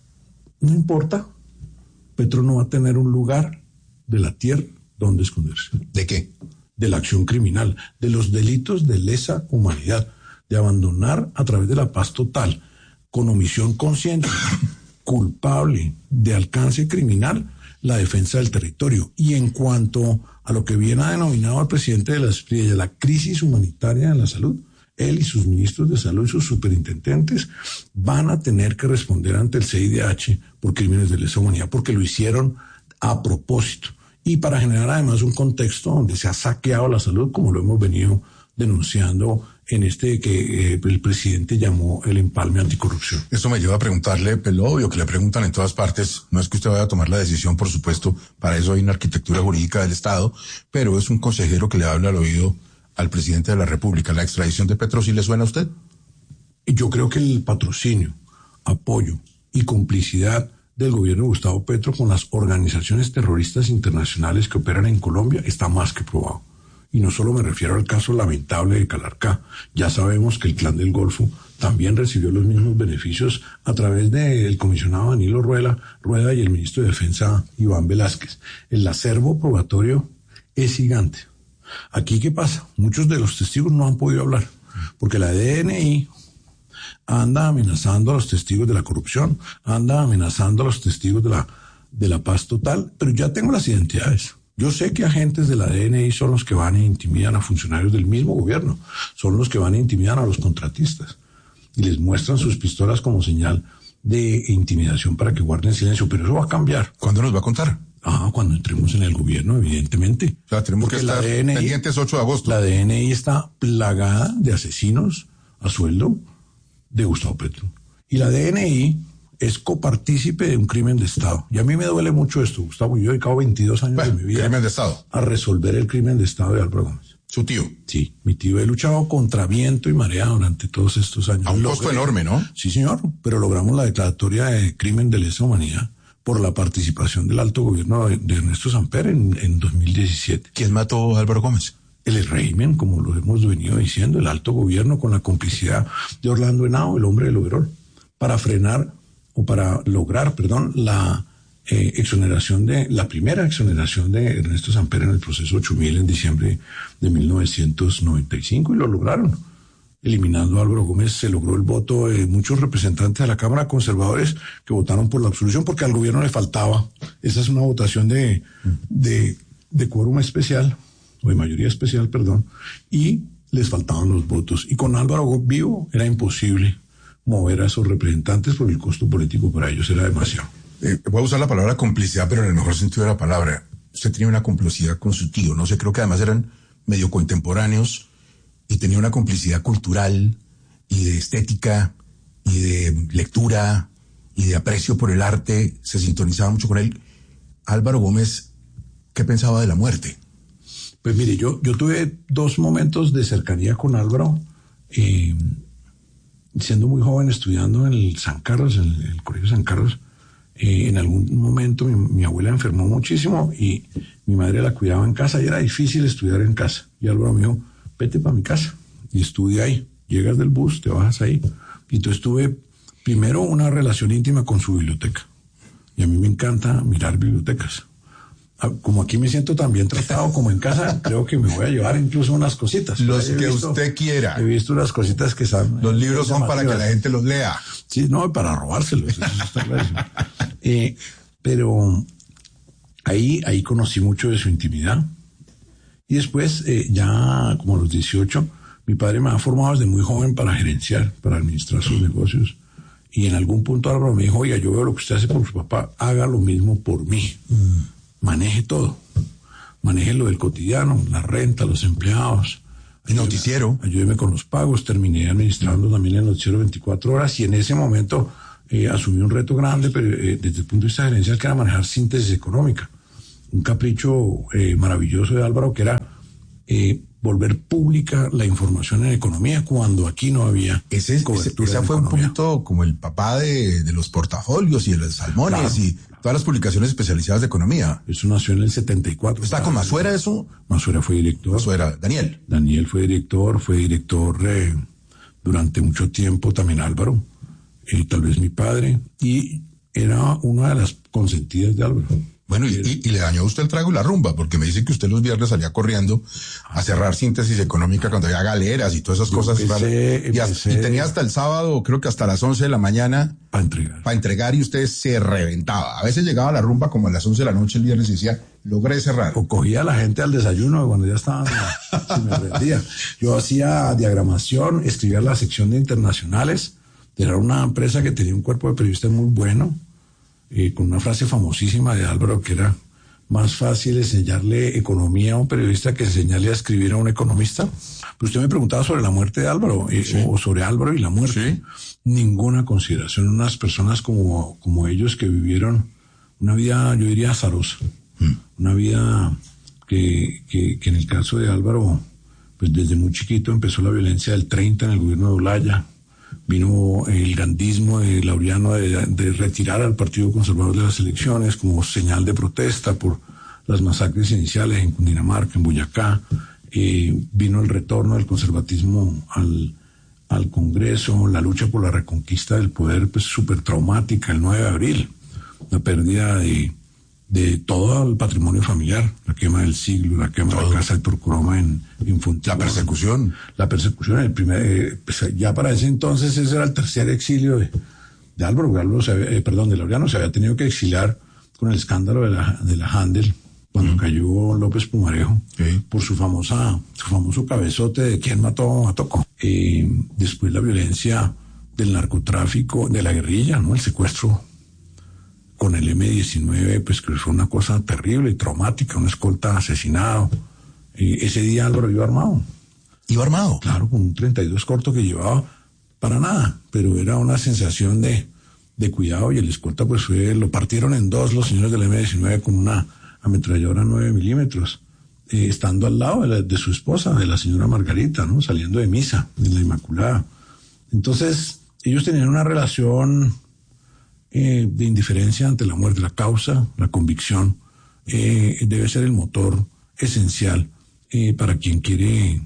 No importa. Petro no va a tener un lugar de la tierra donde esconderse. ¿De qué? De la acción criminal, de los delitos de lesa humanidad, de abandonar a través de la paz total, con omisión consciente, culpable de alcance criminal, la defensa del territorio. Y en cuanto a lo que bien ha denominado el presidente de la Espriella, la crisis humanitaria en la salud, él y sus ministros de salud y sus superintendentes van a tener que responder ante el C I D H por crímenes de lesa humanidad, porque lo hicieron a propósito. Y para generar además un contexto donde se ha saqueado la salud, como lo hemos venido denunciando en este que eh, el presidente llamó el empalme anticorrupción. Eso me lleva a preguntarle, pues lo obvio que le preguntan en todas partes, no es que usted vaya a tomar la decisión, por supuesto, para eso hay una arquitectura jurídica del Estado, pero es un consejero que le habla al oído al presidente de la República. ¿La extradición de Petro sí le suena a usted? Yo creo que el patrocinio, apoyo y complicidad del gobierno de Gustavo Petro con las organizaciones terroristas internacionales que operan en Colombia está más que probado. Y no solo me refiero al caso lamentable de Calarcá. Ya sabemos que el Clan del Golfo también recibió los mismos beneficios a través del comisionado Danilo Rueda, Rueda y el ministro de Defensa Iván Velázquez. El acervo probatorio es gigante. Aquí, ¿qué pasa? Muchos de los testigos no han podido hablar, porque la D N I anda amenazando a los testigos de la corrupción, anda amenazando a los testigos de la, de la paz total, pero ya tengo las identidades. Yo sé que agentes de la D N I son los que van e intimidan a funcionarios del mismo gobierno, son los que van e intimidan a los contratistas, y les muestran sus pistolas como señal de intimidación para que guarden silencio, pero eso va a cambiar. ¿Cuándo nos va a contar? Ah, cuando entremos en el gobierno, evidentemente. O sea, tenemos Porque que estar D N I, pendientes ocho de agosto. La D N I está plagada de asesinos a sueldo de Gustavo Petro. Y la D N I es copartícipe de un crimen de Estado. Y a mí me duele mucho esto, Gustavo. Yo he dedicado veintidós años bueno, de mi vida crimen de Estado. a resolver el crimen de Estado de Álvaro Gómez. ¿Su tío? Sí, mi tío. He luchado contra viento y marea durante todos estos años. A un Logré, costo enorme, ¿no? Sí, señor. Pero logramos la declaratoria de crimen de lesa humanidad por la participación del alto gobierno de, de Ernesto Samper en, en dos mil diecisiete. ¿Quién mató a Álvaro Gómez? El régimen, como lo hemos venido diciendo, el alto gobierno con la complicidad de Orlando Henao, el hombre del overol, para frenar o para lograr, perdón, la eh, exoneración de, la primera exoneración de Ernesto Samper en el proceso ocho mil en diciembre de mil novecientos noventa y cinco, y lo lograron. Eliminando a Álvaro Gómez se logró el voto de muchos representantes de la Cámara conservadores que votaron por la absolución porque al gobierno le faltaba. Esa es una votación de, de, de quórum especial, o de mayoría especial, perdón, y les faltaban los votos. Y con Álvaro vivo era imposible mover a esos representantes porque el costo político para ellos era demasiado. Eh, voy a usar la palabra complicidad, pero en el mejor sentido de la palabra. Usted tenía una complicidad con su tío, no sé, creo que además eran medio contemporáneos, y tenía una complicidad cultural y de estética y de lectura y de aprecio por el arte, se sintonizaba mucho con él. Álvaro Gómez, ¿qué pensaba de la muerte? Pues mire, yo, yo tuve dos momentos de cercanía con Álvaro, eh, siendo muy joven, estudiando en el San Carlos, en el, el Colegio San Carlos, Eh, en algún momento mi, mi abuela enfermó muchísimo y mi madre la cuidaba en casa y era difícil estudiar en casa. Y Álvaro me dijo, vete para mi casa y estudia ahí. Llegas del bus, te bajas ahí. Y entonces tuve primero una relación íntima con su biblioteca. Y a mí me encanta mirar bibliotecas. Como aquí me siento tan bien tratado como en casa, creo que me voy a llevar incluso unas cositas. Los que visto, usted quiera. He visto unas cositas que están... Los libros son para que la gente los lea. Sí, no, para robárselos. Eso está claro. eh, pero ahí, ahí conocí mucho de su intimidad. Y después, eh, ya como a los dieciocho, mi padre me ha formado desde muy joven para gerenciar, para administrar sus negocios. Y en algún punto Álvaro me dijo, oiga, yo veo lo que usted hace por su papá, haga lo mismo por mí. Mm. Maneje todo. Maneje lo del cotidiano, la renta, los empleados. El noticiero. Ayúdeme con los pagos. Terminé administrando también el noticiero veinticuatro horas y en ese momento eh, asumí un reto grande, pero eh, desde el punto de vista gerencial, que era manejar síntesis económica. Un capricho eh, maravilloso de Álvaro, que era eh, volver pública la información en economía cuando aquí no había ese, cobertura. Ese, esa fue economía. Un poquito como el papá de, de los portafolios y de los salmones, claro, y todas las publicaciones especializadas de economía. Eso nació en el setenta y cuatro. ¿Está con Masuera eso? Masuera fue director. Masuera, Daniel. Daniel fue director, fue director eh, durante mucho tiempo también Álvaro, y tal vez mi padre, y era una de las consentidas de Álvaro. Bueno, y, y, y le dañó a usted el trago y la rumba, porque me dice que usted los viernes salía corriendo a cerrar síntesis económica cuando había galeras y todas esas Yo cosas. Empecé, y, hasta, y tenía hasta el sábado, creo que hasta las once de la mañana. Para entregar. Para entregar y usted se reventaba. A veces llegaba a la rumba como a las once de la noche el viernes y decía, logré cerrar. O cogía a la gente al desayuno cuando ya estaban, se me rendía. Yo hacía diagramación, escribía la sección de internacionales. Era una empresa que tenía un cuerpo de periodistas muy bueno. Eh, con una frase famosísima de Álvaro que era más fácil enseñarle economía a un periodista que enseñarle a escribir a un economista. Pero usted me preguntaba sobre la muerte de Álvaro, eh, sí. o sobre Álvaro y la muerte. Sí. Ninguna consideración. Unas personas como, como ellos que vivieron una vida, yo diría, azarosa. Mm. Una vida que, que, que en el caso de Álvaro, pues desde muy chiquito empezó la violencia del treinta en el gobierno de Olaya. Vino el gandismo de Laureano de, de retirar al Partido Conservador de las elecciones como señal de protesta por las masacres iniciales en Cundinamarca, en Boyacá. Eh, vino el retorno del conservatismo al, al Congreso, la lucha por la reconquista del poder, pues súper traumática, el nueve de abril, la pérdida de, de todo el patrimonio familiar, la quema del siglo, la quema todo. de la casa de Torcoroma en, en Fontibón. La persecución. La persecución, el primer, eh, pues ya para ese entonces ese era el tercer exilio de, de Álvaro, Álvaro se había, eh, perdón, de Laureano, se había tenido que exiliar con el escándalo de la, de la Handel, cuando mm. cayó López Pumarejo, sí. por su famosa, su famoso cabezote de quién mató a Toco. Eh, después la violencia del narcotráfico, de la guerrilla, ¿no? El secuestro con el eme diecinueve, pues que fue una cosa terrible y traumática, un escolta asesinado. Y ese día Álvaro iba armado. ¿Iba armado? Claro, con un treinta y dos corto que llevaba para nada, pero era una sensación de, de cuidado y el escolta pues fue, lo partieron en dos los señores del eme diecinueve con una ametralladora nueve milímetros, eh, estando al lado de, la, de su esposa, de la señora Margarita, ¿no? Saliendo de misa, de la Inmaculada. Entonces, ellos tenían una relación Eh, de indiferencia ante la muerte. La causa, la convicción, eh, debe ser el motor esencial eh, para quien quiere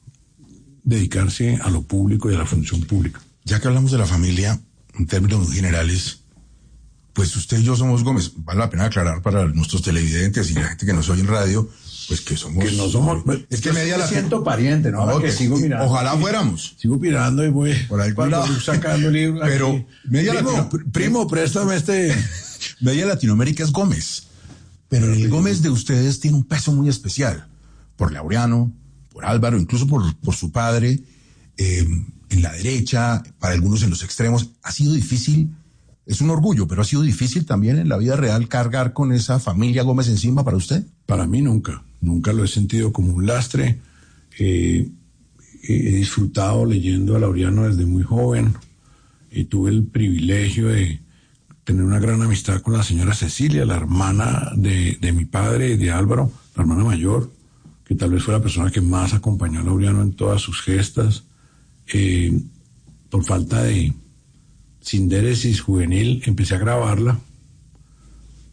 dedicarse a lo público y a la función pública. Ya que hablamos de la familia, en términos generales, pues usted y yo somos Gómez. Vale la pena aclarar para nuestros televidentes y la gente que nos oye en radio, pues que somos... Que no somos... Es que media la... siento pariente, ¿no? no que sigo mirando. Ojalá aquí, fuéramos. Sigo mirando y voy... Por ahí cuando sacando libros. Pero... Aquí. Media primo, Latino... primo, préstame este... Media Latinoamérica es Gómez. Pero el Gómez de ustedes tiene un peso muy especial. Por Laureano, por Álvaro, incluso por, por su padre. Eh, en la derecha, para algunos en los extremos. Ha sido difícil... Es un orgullo, pero ha sido difícil también en la vida real cargar con esa familia Gómez encima para usted. Para mí nunca, nunca lo he sentido como un lastre. Eh, he disfrutado leyendo a Laureano desde muy joven y tuve el privilegio de tener una gran amistad con la señora Cecilia, la hermana de, de mi padre y de Álvaro, la hermana mayor, que tal vez fue la persona que más acompañó a Laureano en todas sus gestas. Eh, por falta de sindéresis juvenil, empecé a grabarla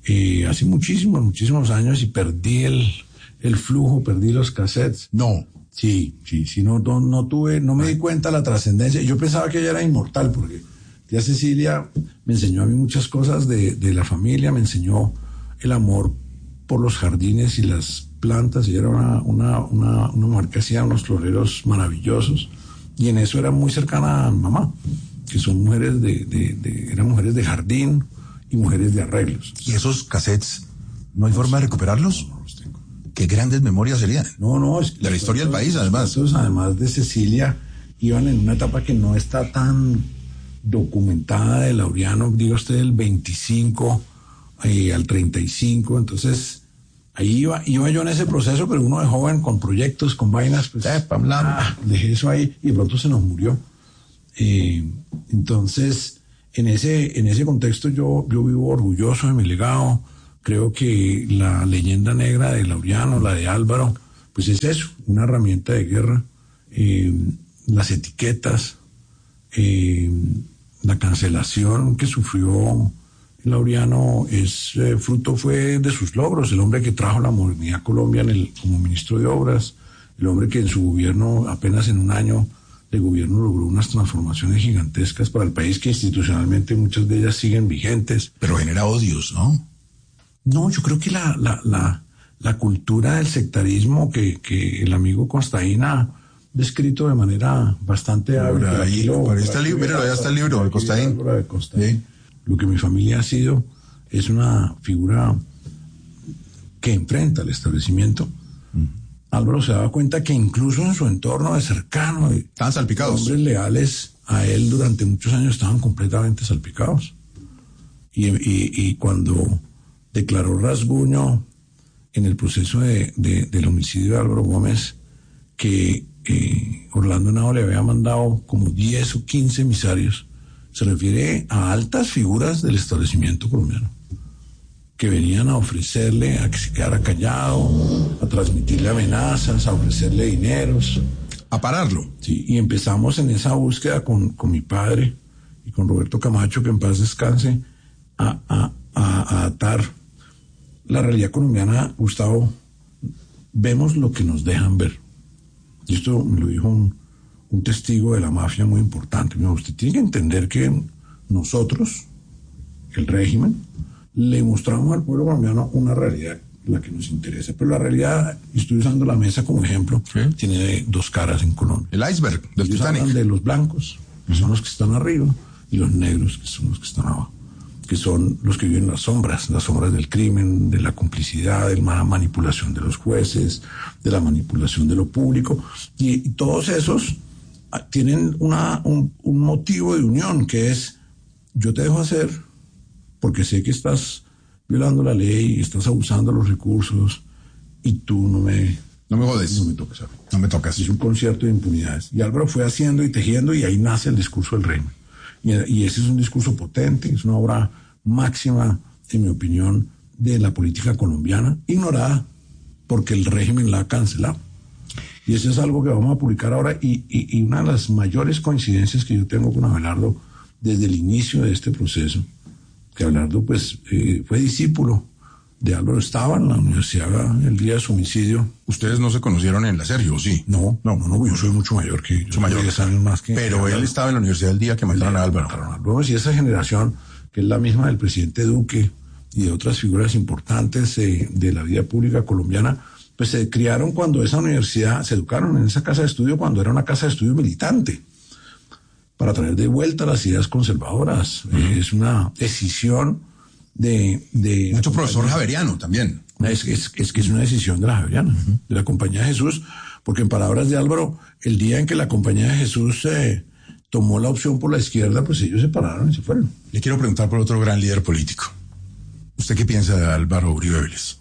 eh, hace muchísimos, muchísimos años y perdí el, el flujo, perdí los cassettes. No. Sí, sí, sí, no, no, no tuve, no me di cuenta de la trascendencia. Yo pensaba que ella era inmortal porque tía Cecilia me enseñó a mí muchas cosas de, de la familia, me enseñó el amor por los jardines y las plantas. Ella era una, una, una, una mujer que hacía unos floreros maravillosos y en eso era muy cercana a mi mamá, que son mujeres de, de, de eran mujeres de jardín y mujeres de arreglos. ¿Y esos cassettes no hay forma de recuperarlos? No, no los tengo. Qué grandes memorias serían. No, no, es que de la historia del país, además. Esos, además de Cecilia, iban en una etapa que no está tan documentada de Laureano, diga usted, del veinticinco eh, al treinta y cinco, entonces ahí iba, iba yo en ese proceso, pero uno de joven con proyectos, con vainas, pues eh, ah, dejé eso ahí y de pronto se nos murió. Eh, entonces, en ese, en ese contexto yo, yo vivo orgulloso de mi legado. Creo que la leyenda negra de Laureano, la de Álvaro, pues es eso, una herramienta de guerra. Eh, las etiquetas, eh, la cancelación que sufrió Laureano es eh, fruto fue de sus logros, el hombre que trajo la modernidad a Colombia en el, como ministro de Obras, el hombre que en su gobierno, apenas en un año de gobierno, logró unas transformaciones gigantescas para el país que institucionalmente muchas de ellas siguen vigentes. Pero genera odios, ¿no? No, yo creo que la, la, la, la cultura del sectarismo que, que el amigo Costaín ha descrito de manera bastante hábil. Ahí, lo, por ahí está el libro, mira, allá está el libro de Costaín. De Costaín. ¿Sí? Lo que mi familia ha sido es una figura que enfrenta el establecimiento. Mm. Álvaro se daba cuenta que incluso en su entorno de cercano, de estaban salpicados. Hombres leales a él durante muchos años estaban completamente salpicados. Y, y, y cuando declaró rasguño en el proceso de, de, del homicidio de Álvaro Gómez, que eh, Orlando Henao le había mandado como diez o quince emisarios, se refiere a altas figuras del establecimiento colombiano, que venían a ofrecerle a que se quedara callado, a transmitirle amenazas, a ofrecerle dineros. A pararlo. Sí, y empezamos en esa búsqueda con, con mi padre y con Roberto Camacho, que en paz descanse, a, a, a, a atar la realidad colombiana. Gustavo, vemos lo que nos dejan ver. Y esto me lo dijo un, un testigo de la mafia muy importante. Me dijo, usted tiene que entender que nosotros, el régimen, le mostramos al pueblo colombiano una realidad, la que nos interesa. Pero la realidad, y estoy usando la mesa como ejemplo, ¿sí? Tiene dos caras en Colombia. El iceberg del Ellos Titanic. Hablan de los blancos, que son los que están arriba, y los negros, que son los que están abajo, que son los que viven las sombras, las sombras del crimen, de la complicidad, de la manipulación de los jueces, de la manipulación de lo público. Y, y todos esos tienen una, un, un motivo de unión, que es, yo te dejo hacer porque sé que estás violando la ley, estás abusando de los recursos, y tú no me... No me jodes. No me tocas. No me tocas. Es un concierto de impunidades. Y Álvaro fue haciendo y tejiendo, y ahí nace el discurso del régimen. Y, y ese es un discurso potente, es una obra máxima, en mi opinión, de la política colombiana, ignorada, porque el régimen la ha cancelado. Y eso es algo que vamos a publicar ahora, y, y, y una de las mayores coincidencias que yo tengo con Abelardo desde el inicio de este proceso, que Abelardo pues eh, fue discípulo de Álvaro, estaba en la universidad el día de su homicidio. ¿Ustedes no se conocieron en la Sergio, sí? No, no, no, no, yo soy mucho mayor que yo. Mayor. diez años más que... Pero él estaba en la universidad el día que mataron a Álvaro. Mataron a Álvaro. Y esa generación, que es la misma del presidente Duque y de otras figuras importantes eh, de la vida pública colombiana, pues se criaron cuando esa universidad, se educaron en esa casa de estudio cuando era una casa de estudio militante, para traer de vuelta las ideas conservadoras. Uh-huh. Eh, es una decisión de... de Mucho profesor javeriano también. Es, es, es que es una decisión de la javeriana, uh-huh. de la Compañía de Jesús, porque en palabras de Álvaro, el día en que la Compañía de Jesús eh, tomó la opción por la izquierda, pues ellos se pararon y se fueron. Le quiero preguntar por otro gran líder político. ¿Usted qué piensa de Álvaro Uribe Vélez?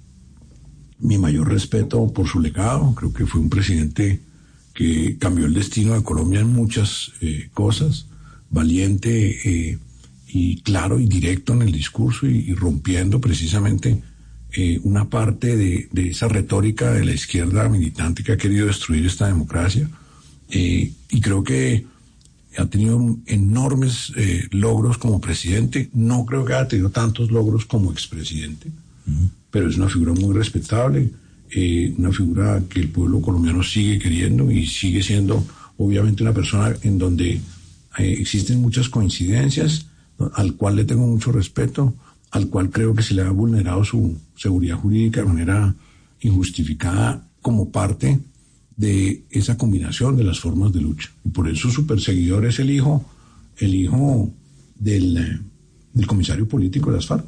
Mi mayor respeto por su legado. Creo que fue un presidente que cambió el destino de Colombia en muchas eh, cosas, valiente eh, y claro y directo en el discurso, y, y rompiendo precisamente eh, una parte de, de esa retórica de la izquierda militante que ha querido destruir esta democracia. Eh, y creo que ha tenido enormes eh, logros como presidente. No creo que haya tenido tantos logros como expresidente, uh-huh. pero es una figura muy respetable, eh, una figura que el pueblo colombiano sigue queriendo y sigue siendo obviamente una persona en donde eh, existen muchas coincidencias, al cual le tengo mucho respeto, al cual creo que se le ha vulnerado su seguridad jurídica de manera injustificada como parte de esa combinación de las formas de lucha. Y por eso su perseguidor es el hijo, el hijo del, del comisario político de las FARC.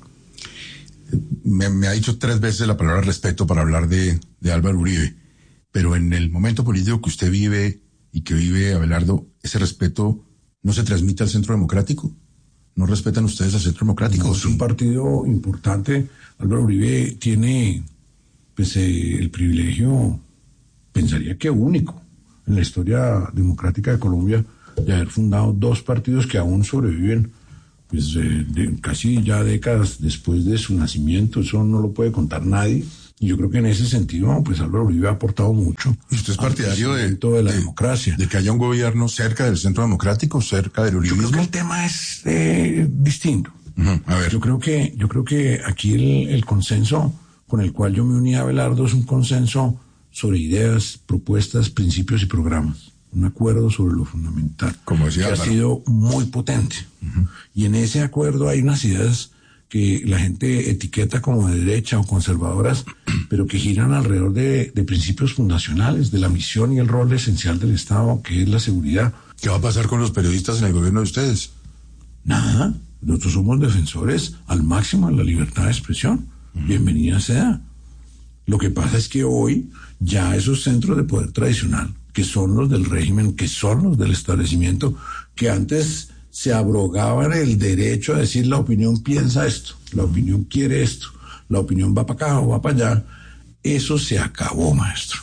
Me, me ha dicho tres veces la palabra respeto para hablar de, de Álvaro Uribe, pero en el momento político que usted vive y que vive Abelardo, ¿ese respeto no se transmite al Centro Democrático? ¿No respetan ustedes al Centro Democrático? No, es un partido importante. Álvaro Uribe tiene pues, eh, el privilegio, pensaría que único, en la historia democrática de Colombia, de haber fundado dos partidos que aún sobreviven, pues eh, de, casi ya décadas después de su nacimiento. Eso no lo puede contar nadie. Y yo creo que en ese sentido, pues Álvaro Uribe ha aportado mucho. ¿Y usted es partidario de, de la de, democracia? De que haya un gobierno cerca del Centro Democrático, cerca del uribismo. Yo creo que el tema es eh, distinto. Uh-huh. A ver. Yo creo que, yo creo que aquí el, el consenso con el cual yo me uní a Abelardo es un consenso sobre ideas, propuestas, principios y programas. Un acuerdo sobre lo fundamental. Como decía que Álvaro. ha sido muy potente. Uh-huh. Y en ese acuerdo hay unas ideas que la gente etiqueta como de derecha o conservadoras, pero que giran alrededor de, de principios fundacionales, de la misión y el rol esencial del Estado, que es la seguridad. ¿Qué va a pasar con los periodistas en el gobierno de ustedes? Nada, nosotros somos defensores al máximo de la libertad de expresión. Uh-huh. Bienvenida sea. Lo que pasa es que hoy ya esos centros de poder tradicional, que son los del régimen, que son los del establecimiento, que antes se abrogaban el derecho a decir la opinión piensa esto, la opinión quiere esto, la opinión va para acá o va para allá. Eso se acabó, maestro.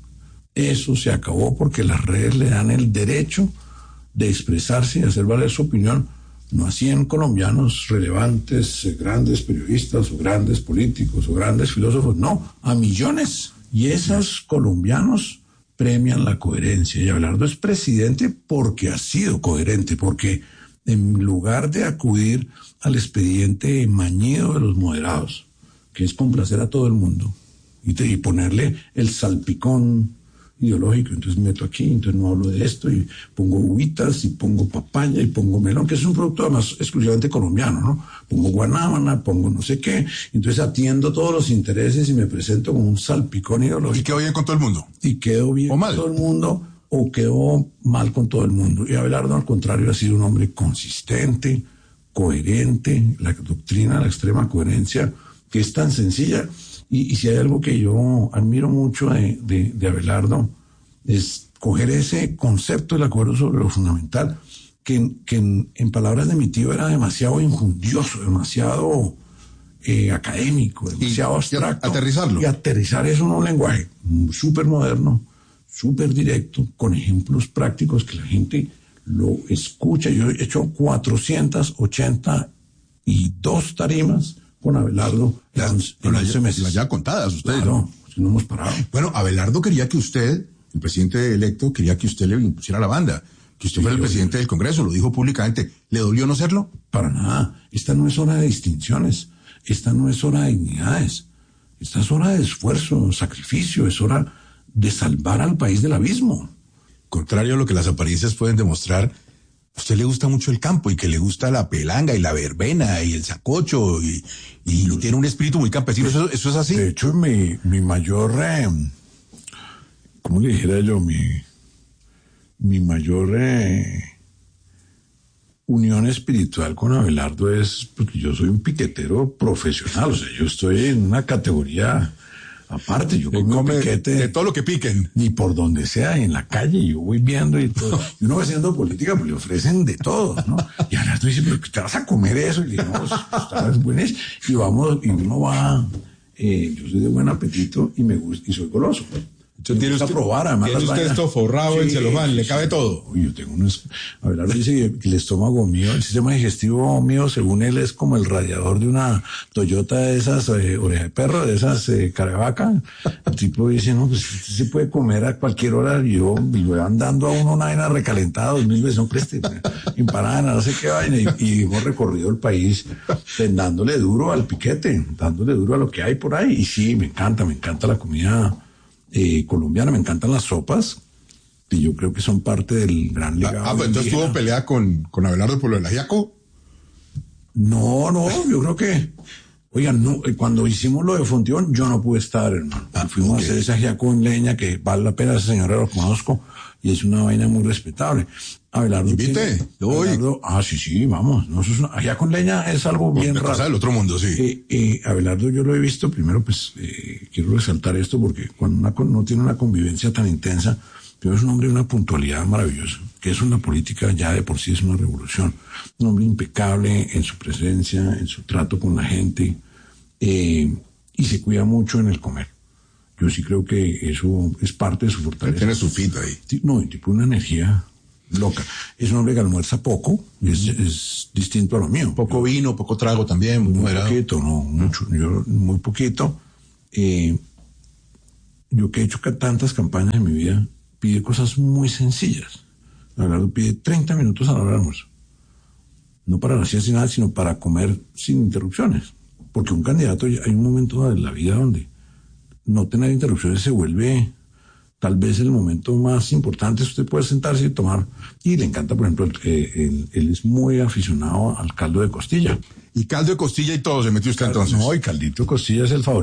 Eso se acabó porque las redes le dan el derecho de expresarse y hacer valer su opinión, no a cien colombianos relevantes, grandes periodistas o grandes políticos o grandes filósofos, no, a millones. Y esos colombianos premian la coherencia. Y Abelardo es presidente porque ha sido coherente, porque en lugar de acudir al expediente mañido de los moderados, que es complacer a todo el mundo y, te, y ponerle el salpicón ideológico, entonces meto aquí, entonces no hablo de esto y pongo uvitas y pongo papaya y pongo melón, que es un producto además exclusivamente colombiano, ¿no? Pongo guanábana, pongo no sé qué, entonces atiendo todos los intereses y me presento como un salpicón ideológico. ¿Y quedo bien con todo el mundo? Y quedo bien con todo el mundo o quedó mal con todo el mundo. Y Abelardo, al contrario, ha sido un hombre consistente, coherente, la doctrina, la extrema coherencia, que es tan sencilla. Y, y si hay algo que yo admiro mucho de, de, de Abelardo, es coger ese concepto del acuerdo sobre lo fundamental, que, que en, en palabras de mi tío era demasiado injundioso, demasiado eh, académico, demasiado y, abstracto. Y aterrizarlo. Y aterrizar eso en un lenguaje súper moderno, súper directo, con ejemplos prácticos que la gente lo escucha. Yo he hecho cuatrocientas ochenta y dos tarimas con Abelardo ya, en, en once meses. Las ya contadas ustedes. Claro, ¿no? No hemos parado. Bueno, Abelardo quería que usted, el presidente electo, quería que usted le impusiera la banda, que usted sí, fuera el presidente yo, del Congreso, lo dijo públicamente. ¿Le dolió no serlo? Para nada. Esta no es hora de distinciones, esta no es hora de dignidades, esta es hora de esfuerzo, sacrificio, es hora de salvar al país del abismo. Contrario a lo que las apariencias pueden demostrar, a usted le gusta mucho el campo y que le gusta la pelanga y la verbena y el sacocho y, y Yo, tiene un espíritu muy campesino. ¿Eso, eso es así? De hecho, mi, mi mayor, eh, ¿cómo le dijera yo? Mi, mi mayor eh, unión espiritual con Abelardo es porque yo soy un piquetero profesional. O sea, yo estoy en una categoría aparte, yo como come piquete de todo lo que piquen. Ni por donde sea, en la calle, yo voy viendo y todo. Y uno va haciendo política, pues le ofrecen de todo, ¿no? Y ahora tú dices, pero te vas a comer eso. Y le digo, no, es buenas. Y vamos, y uno va, eh, yo soy de buen apetito y me gusta, y soy goloso. Usted tiene usted, probar, además tiene usted esto forrado sí, en celofán, sí, le cabe sí. todo. Uy, yo tengo unos... Abelardo dice que el estómago mío, el sistema digestivo mío, según él, es como el radiador de una Toyota de esas eh, oreja de perro, de esas eh, carevaca. El tipo dice, no, pues usted se puede comer a cualquier hora. Y yo, y voy andando a uno una vaina recalentada dos mil veces, no preste, imparada, no sé qué vaina. Y, y hemos recorrido el país dándole duro al piquete, dándole duro a lo que hay por ahí. Y sí, me encanta, me encanta la comida Eh, colombiana, me encantan las sopas, y yo creo que son parte del gran legado. Ah, pues entonces tuvo pelea con, con Abelardo por lo del ajiaco. No, no, yo creo que, oigan, no, cuando hicimos lo de Fontión, yo no pude estar, hermano. Ah, Fuimos okay. a hacer ese ajiaco en leña, que vale la pena, esa señora lo conozco, y es una vaina muy respetable. Abelardo. Invite, Abelardo, ah, sí, sí, vamos. No, eso es una, allá con leña es algo bien raro. Cosa del otro mundo, sí. Eh, eh, Abelardo yo lo he visto, primero pues eh, quiero resaltar esto porque cuando una, no tiene una convivencia tan intensa, pero es un hombre de una puntualidad maravillosa, que eso en la política ya de por sí es una revolución. Un hombre impecable en su presencia, en su trato con la gente, eh, y se cuida mucho en el comer. Yo sí creo que eso es parte de su fortaleza. Tiene su fit ahí. No, y tipo una energía loca. Es un hombre que almuerza poco, es, es distinto a lo mío. Poco yo, vino, poco trago también, muy, muy poquito, no, mucho, yo muy poquito. Eh, yo que he hecho tantas campañas en mi vida, pide cosas muy sencillas. Abelardo pide treinta minutos a la hora del almuerzo. No para la siesta ni nada, sino para comer sin interrupciones. Porque un candidato, hay un momento de la vida donde no tener interrupciones se vuelve tal vez el momento más importante. Usted puede sentarse y tomar, y le encanta, por ejemplo, eh, él, él es muy aficionado al caldo de costilla. Y caldo de costilla y todo se metió usted entonces. No, y caldito de costilla es el favorito.